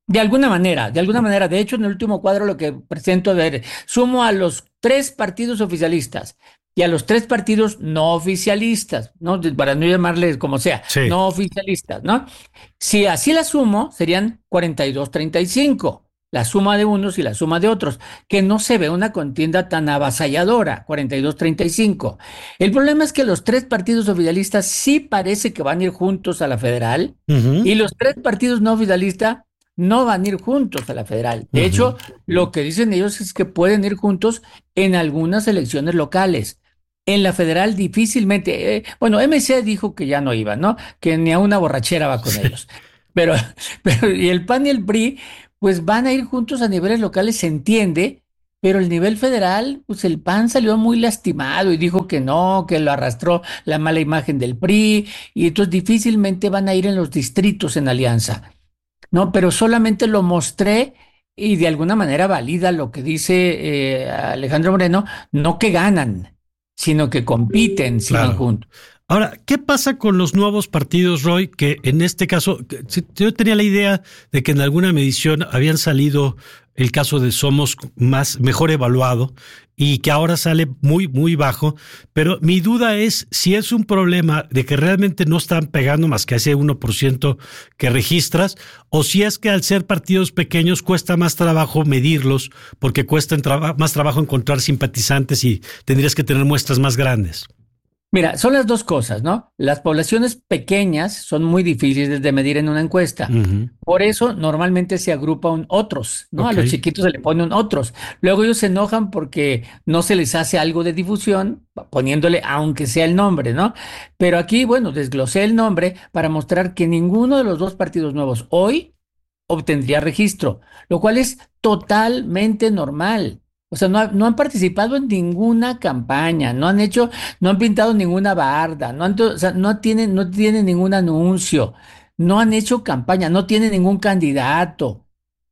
De alguna manera, de alguna manera. De hecho, en el último cuadro lo que presento, a ver, sumo a los tres partidos oficialistas y a los tres partidos no oficialistas, ¿no? Para no llamarles como sea, sí. no oficialistas, ¿no? Si así la sumo, serían cuarenta y dos treinta y cinco, la suma de unos y la suma de otros, que no se ve una contienda tan avasalladora, cuarenta y dos treinta y cinco. El problema es que los tres partidos oficialistas sí parece que van a ir juntos a la federal, uh-huh. y los tres partidos no oficialistas no van a ir juntos a la federal. De uh-huh. hecho, lo que dicen ellos es que pueden ir juntos en algunas elecciones locales. En la federal difícilmente, eh, bueno, M C dijo que ya no iba, ¿no? Que ni a una borrachera va con ellos. Pero, pero y el P A N y el P R I, pues van a ir juntos a niveles locales, se entiende, pero el nivel federal, pues el P A N salió muy lastimado y dijo que no, que lo arrastró la mala imagen del P R I, y entonces difícilmente van a ir en los distritos en alianza. No, pero solamente lo mostré y de alguna manera valida lo que dice eh, Alejandro Moreno, no que ganan, sino que compiten si van juntos. Ahora, ¿qué pasa con los nuevos partidos, Roy? Que en este caso, yo tenía la idea de que en alguna medición habían salido el caso de Somos más mejor evaluado y que ahora sale muy, muy bajo, pero mi duda es si es un problema de que realmente no están pegando más que ese uno por ciento que registras, o si es que al ser partidos pequeños cuesta más trabajo medirlos porque cuesta traba- más trabajo encontrar simpatizantes y tendrías que tener muestras más grandes. Mira, son las dos cosas, ¿no? Las poblaciones pequeñas son muy difíciles de medir en una encuesta. Uh-huh. Por eso normalmente se agrupan otros, ¿no? Okay. A los chiquitos se le ponen otros. Luego ellos se enojan porque no se les hace algo de difusión, poniéndole aunque sea el nombre, ¿no? Pero aquí, bueno, desglosé el nombre para mostrar que ninguno de los dos partidos nuevos hoy obtendría registro, lo cual es totalmente normal. O sea, no, no han participado en ninguna campaña, no han hecho, no han pintado ninguna barda, no han, o sea, no tienen, no tienen ningún anuncio, no han hecho campaña, no tienen ningún candidato.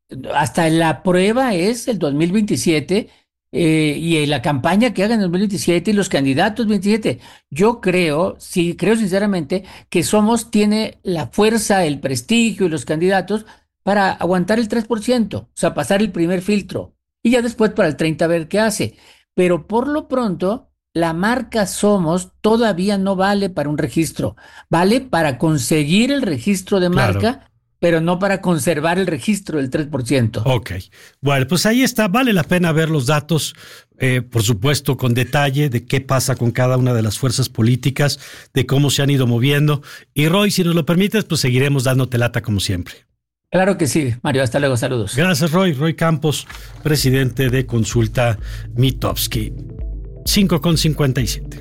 Hasta la prueba es el dos mil veintisiete eh, y la campaña que hagan en el dos mil veintisiete y los candidatos veintisiete. Yo creo, sí, creo sinceramente que Somos tiene la fuerza, el prestigio y los candidatos para aguantar el tres por ciento, o sea, pasar el primer filtro. Y ya después para el treinta a ver qué hace. Pero por lo pronto, la marca Somos todavía no vale para un registro. Vale para conseguir el registro de marca, claro, pero no para conservar el registro del tres por ciento. Ok. Bueno, pues ahí está. Vale la pena ver los datos, eh, por supuesto, con detalle de qué pasa con cada una de las fuerzas políticas, de cómo se han ido moviendo. Y Roy, si nos lo permites, pues seguiremos dándote lata como siempre. Claro que sí, Mario. Hasta luego, saludos. Gracias, Roy. Roy Campos, presidente de Consulta Mitofsky. cinco con cincuenta y siete.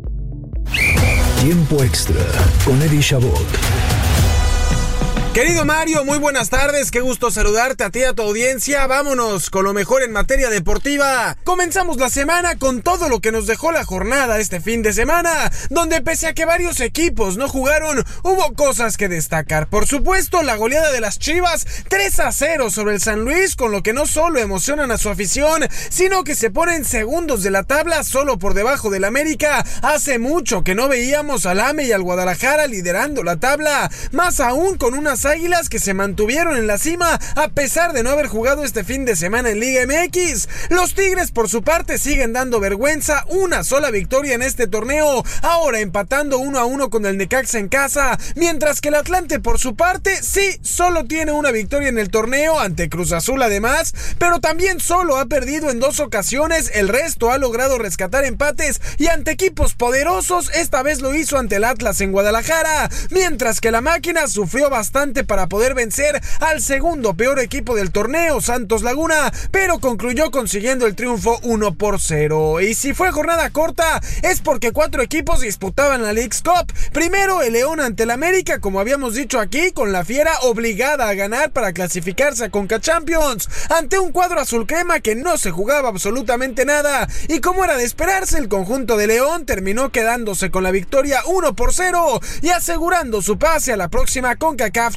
Tiempo extra con Eddie Chabot. Querido Mario, muy buenas tardes, qué gusto saludarte a ti y a tu audiencia. Vámonos con lo mejor en materia deportiva. Comenzamos la semana con todo lo que nos dejó la jornada este fin de semana, donde pese a que varios equipos no jugaron, hubo cosas que destacar. Por supuesto, la goleada de las Chivas, tres a cero sobre el San Luis, con lo que no solo emocionan a su afición, sino que se ponen segundos de la tabla solo por debajo del América. Hace mucho que no veíamos al A M E y al Guadalajara liderando la tabla, más aún con unas Águilas que se mantuvieron en la cima a pesar de no haber jugado este fin de semana en Liga M X. Los Tigres por su parte siguen dando vergüenza, una sola victoria en este torneo, ahora empatando uno a uno con el Necaxa en casa, mientras que el Atlante por su parte sí, solo tiene una victoria en el torneo ante Cruz Azul además, pero también solo ha perdido en dos ocasiones, el resto ha logrado rescatar empates y ante equipos poderosos, esta vez lo hizo ante el Atlas en Guadalajara, mientras que la máquina sufrió bastante para poder vencer al segundo peor equipo del torneo, Santos Laguna, pero concluyó consiguiendo el triunfo uno por cero. Y si fue jornada corta, es porque cuatro equipos disputaban la Leagues Cup. Primero el León ante el América, como habíamos dicho aquí, con la Fiera obligada a ganar para clasificarse a Conca Champions, ante un cuadro azul crema que no se jugaba absolutamente nada, y como era de esperarse, el conjunto de León terminó quedándose con la victoria uno por cero y asegurando su pase a la próxima CONCACAF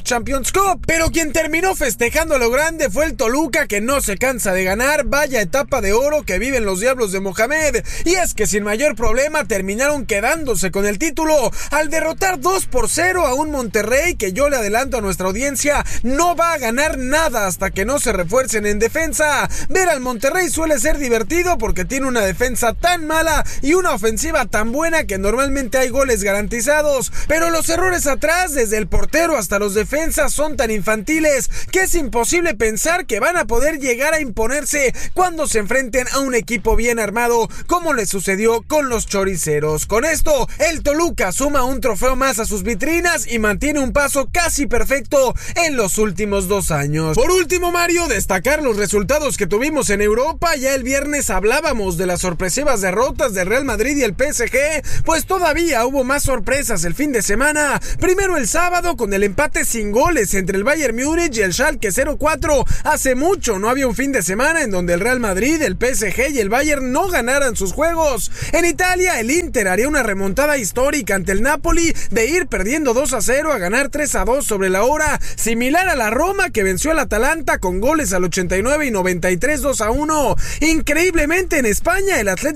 CONCACAF Champions Cup. Pero quien terminó festejando a lo grande fue el Toluca, que no se cansa de ganar. Vaya etapa de oro que viven los Diablos de Mohamed. Y es que sin mayor problema terminaron quedándose con el título al derrotar dos por cero a un Monterrey que, yo le adelanto a nuestra audiencia, no va a ganar nada hasta que no se refuercen en defensa. Ver al Monterrey suele ser divertido porque tiene una defensa tan mala y una ofensiva tan buena que normalmente hay goles garantizados, pero los errores atrás, desde el portero hasta los defensas, son tan infantiles que es imposible pensar que van a poder llegar a imponerse cuando se enfrenten a un equipo bien armado, como le sucedió con los choriceros. Con esto, el Toluca suma un trofeo más a sus vitrinas y mantiene un paso casi perfecto en los últimos dos años. Por último, Mario, destacar los resultados que tuvimos en Europa. Ya el viernes hablábamos de las sorpresivas derrotas del Real Madrid y el P S G, pues todavía hubo más sorpresas el fin de semana. Primero el sábado con el empate sin goles entre el Bayern Múnich y el Schalke cero cuatro. Hace mucho no había un fin de semana en donde el Real Madrid, el P S G y el Bayern no ganaran sus juegos. En Italia, el Inter haría una remontada histórica ante el Napoli, de ir perdiendo dos a cero a ganar tres a dos sobre la hora, similar a la Roma, que venció al Atalanta con goles al ochenta y nueve y noventa y tres, dos a uno. Increíblemente, en España, el Atlético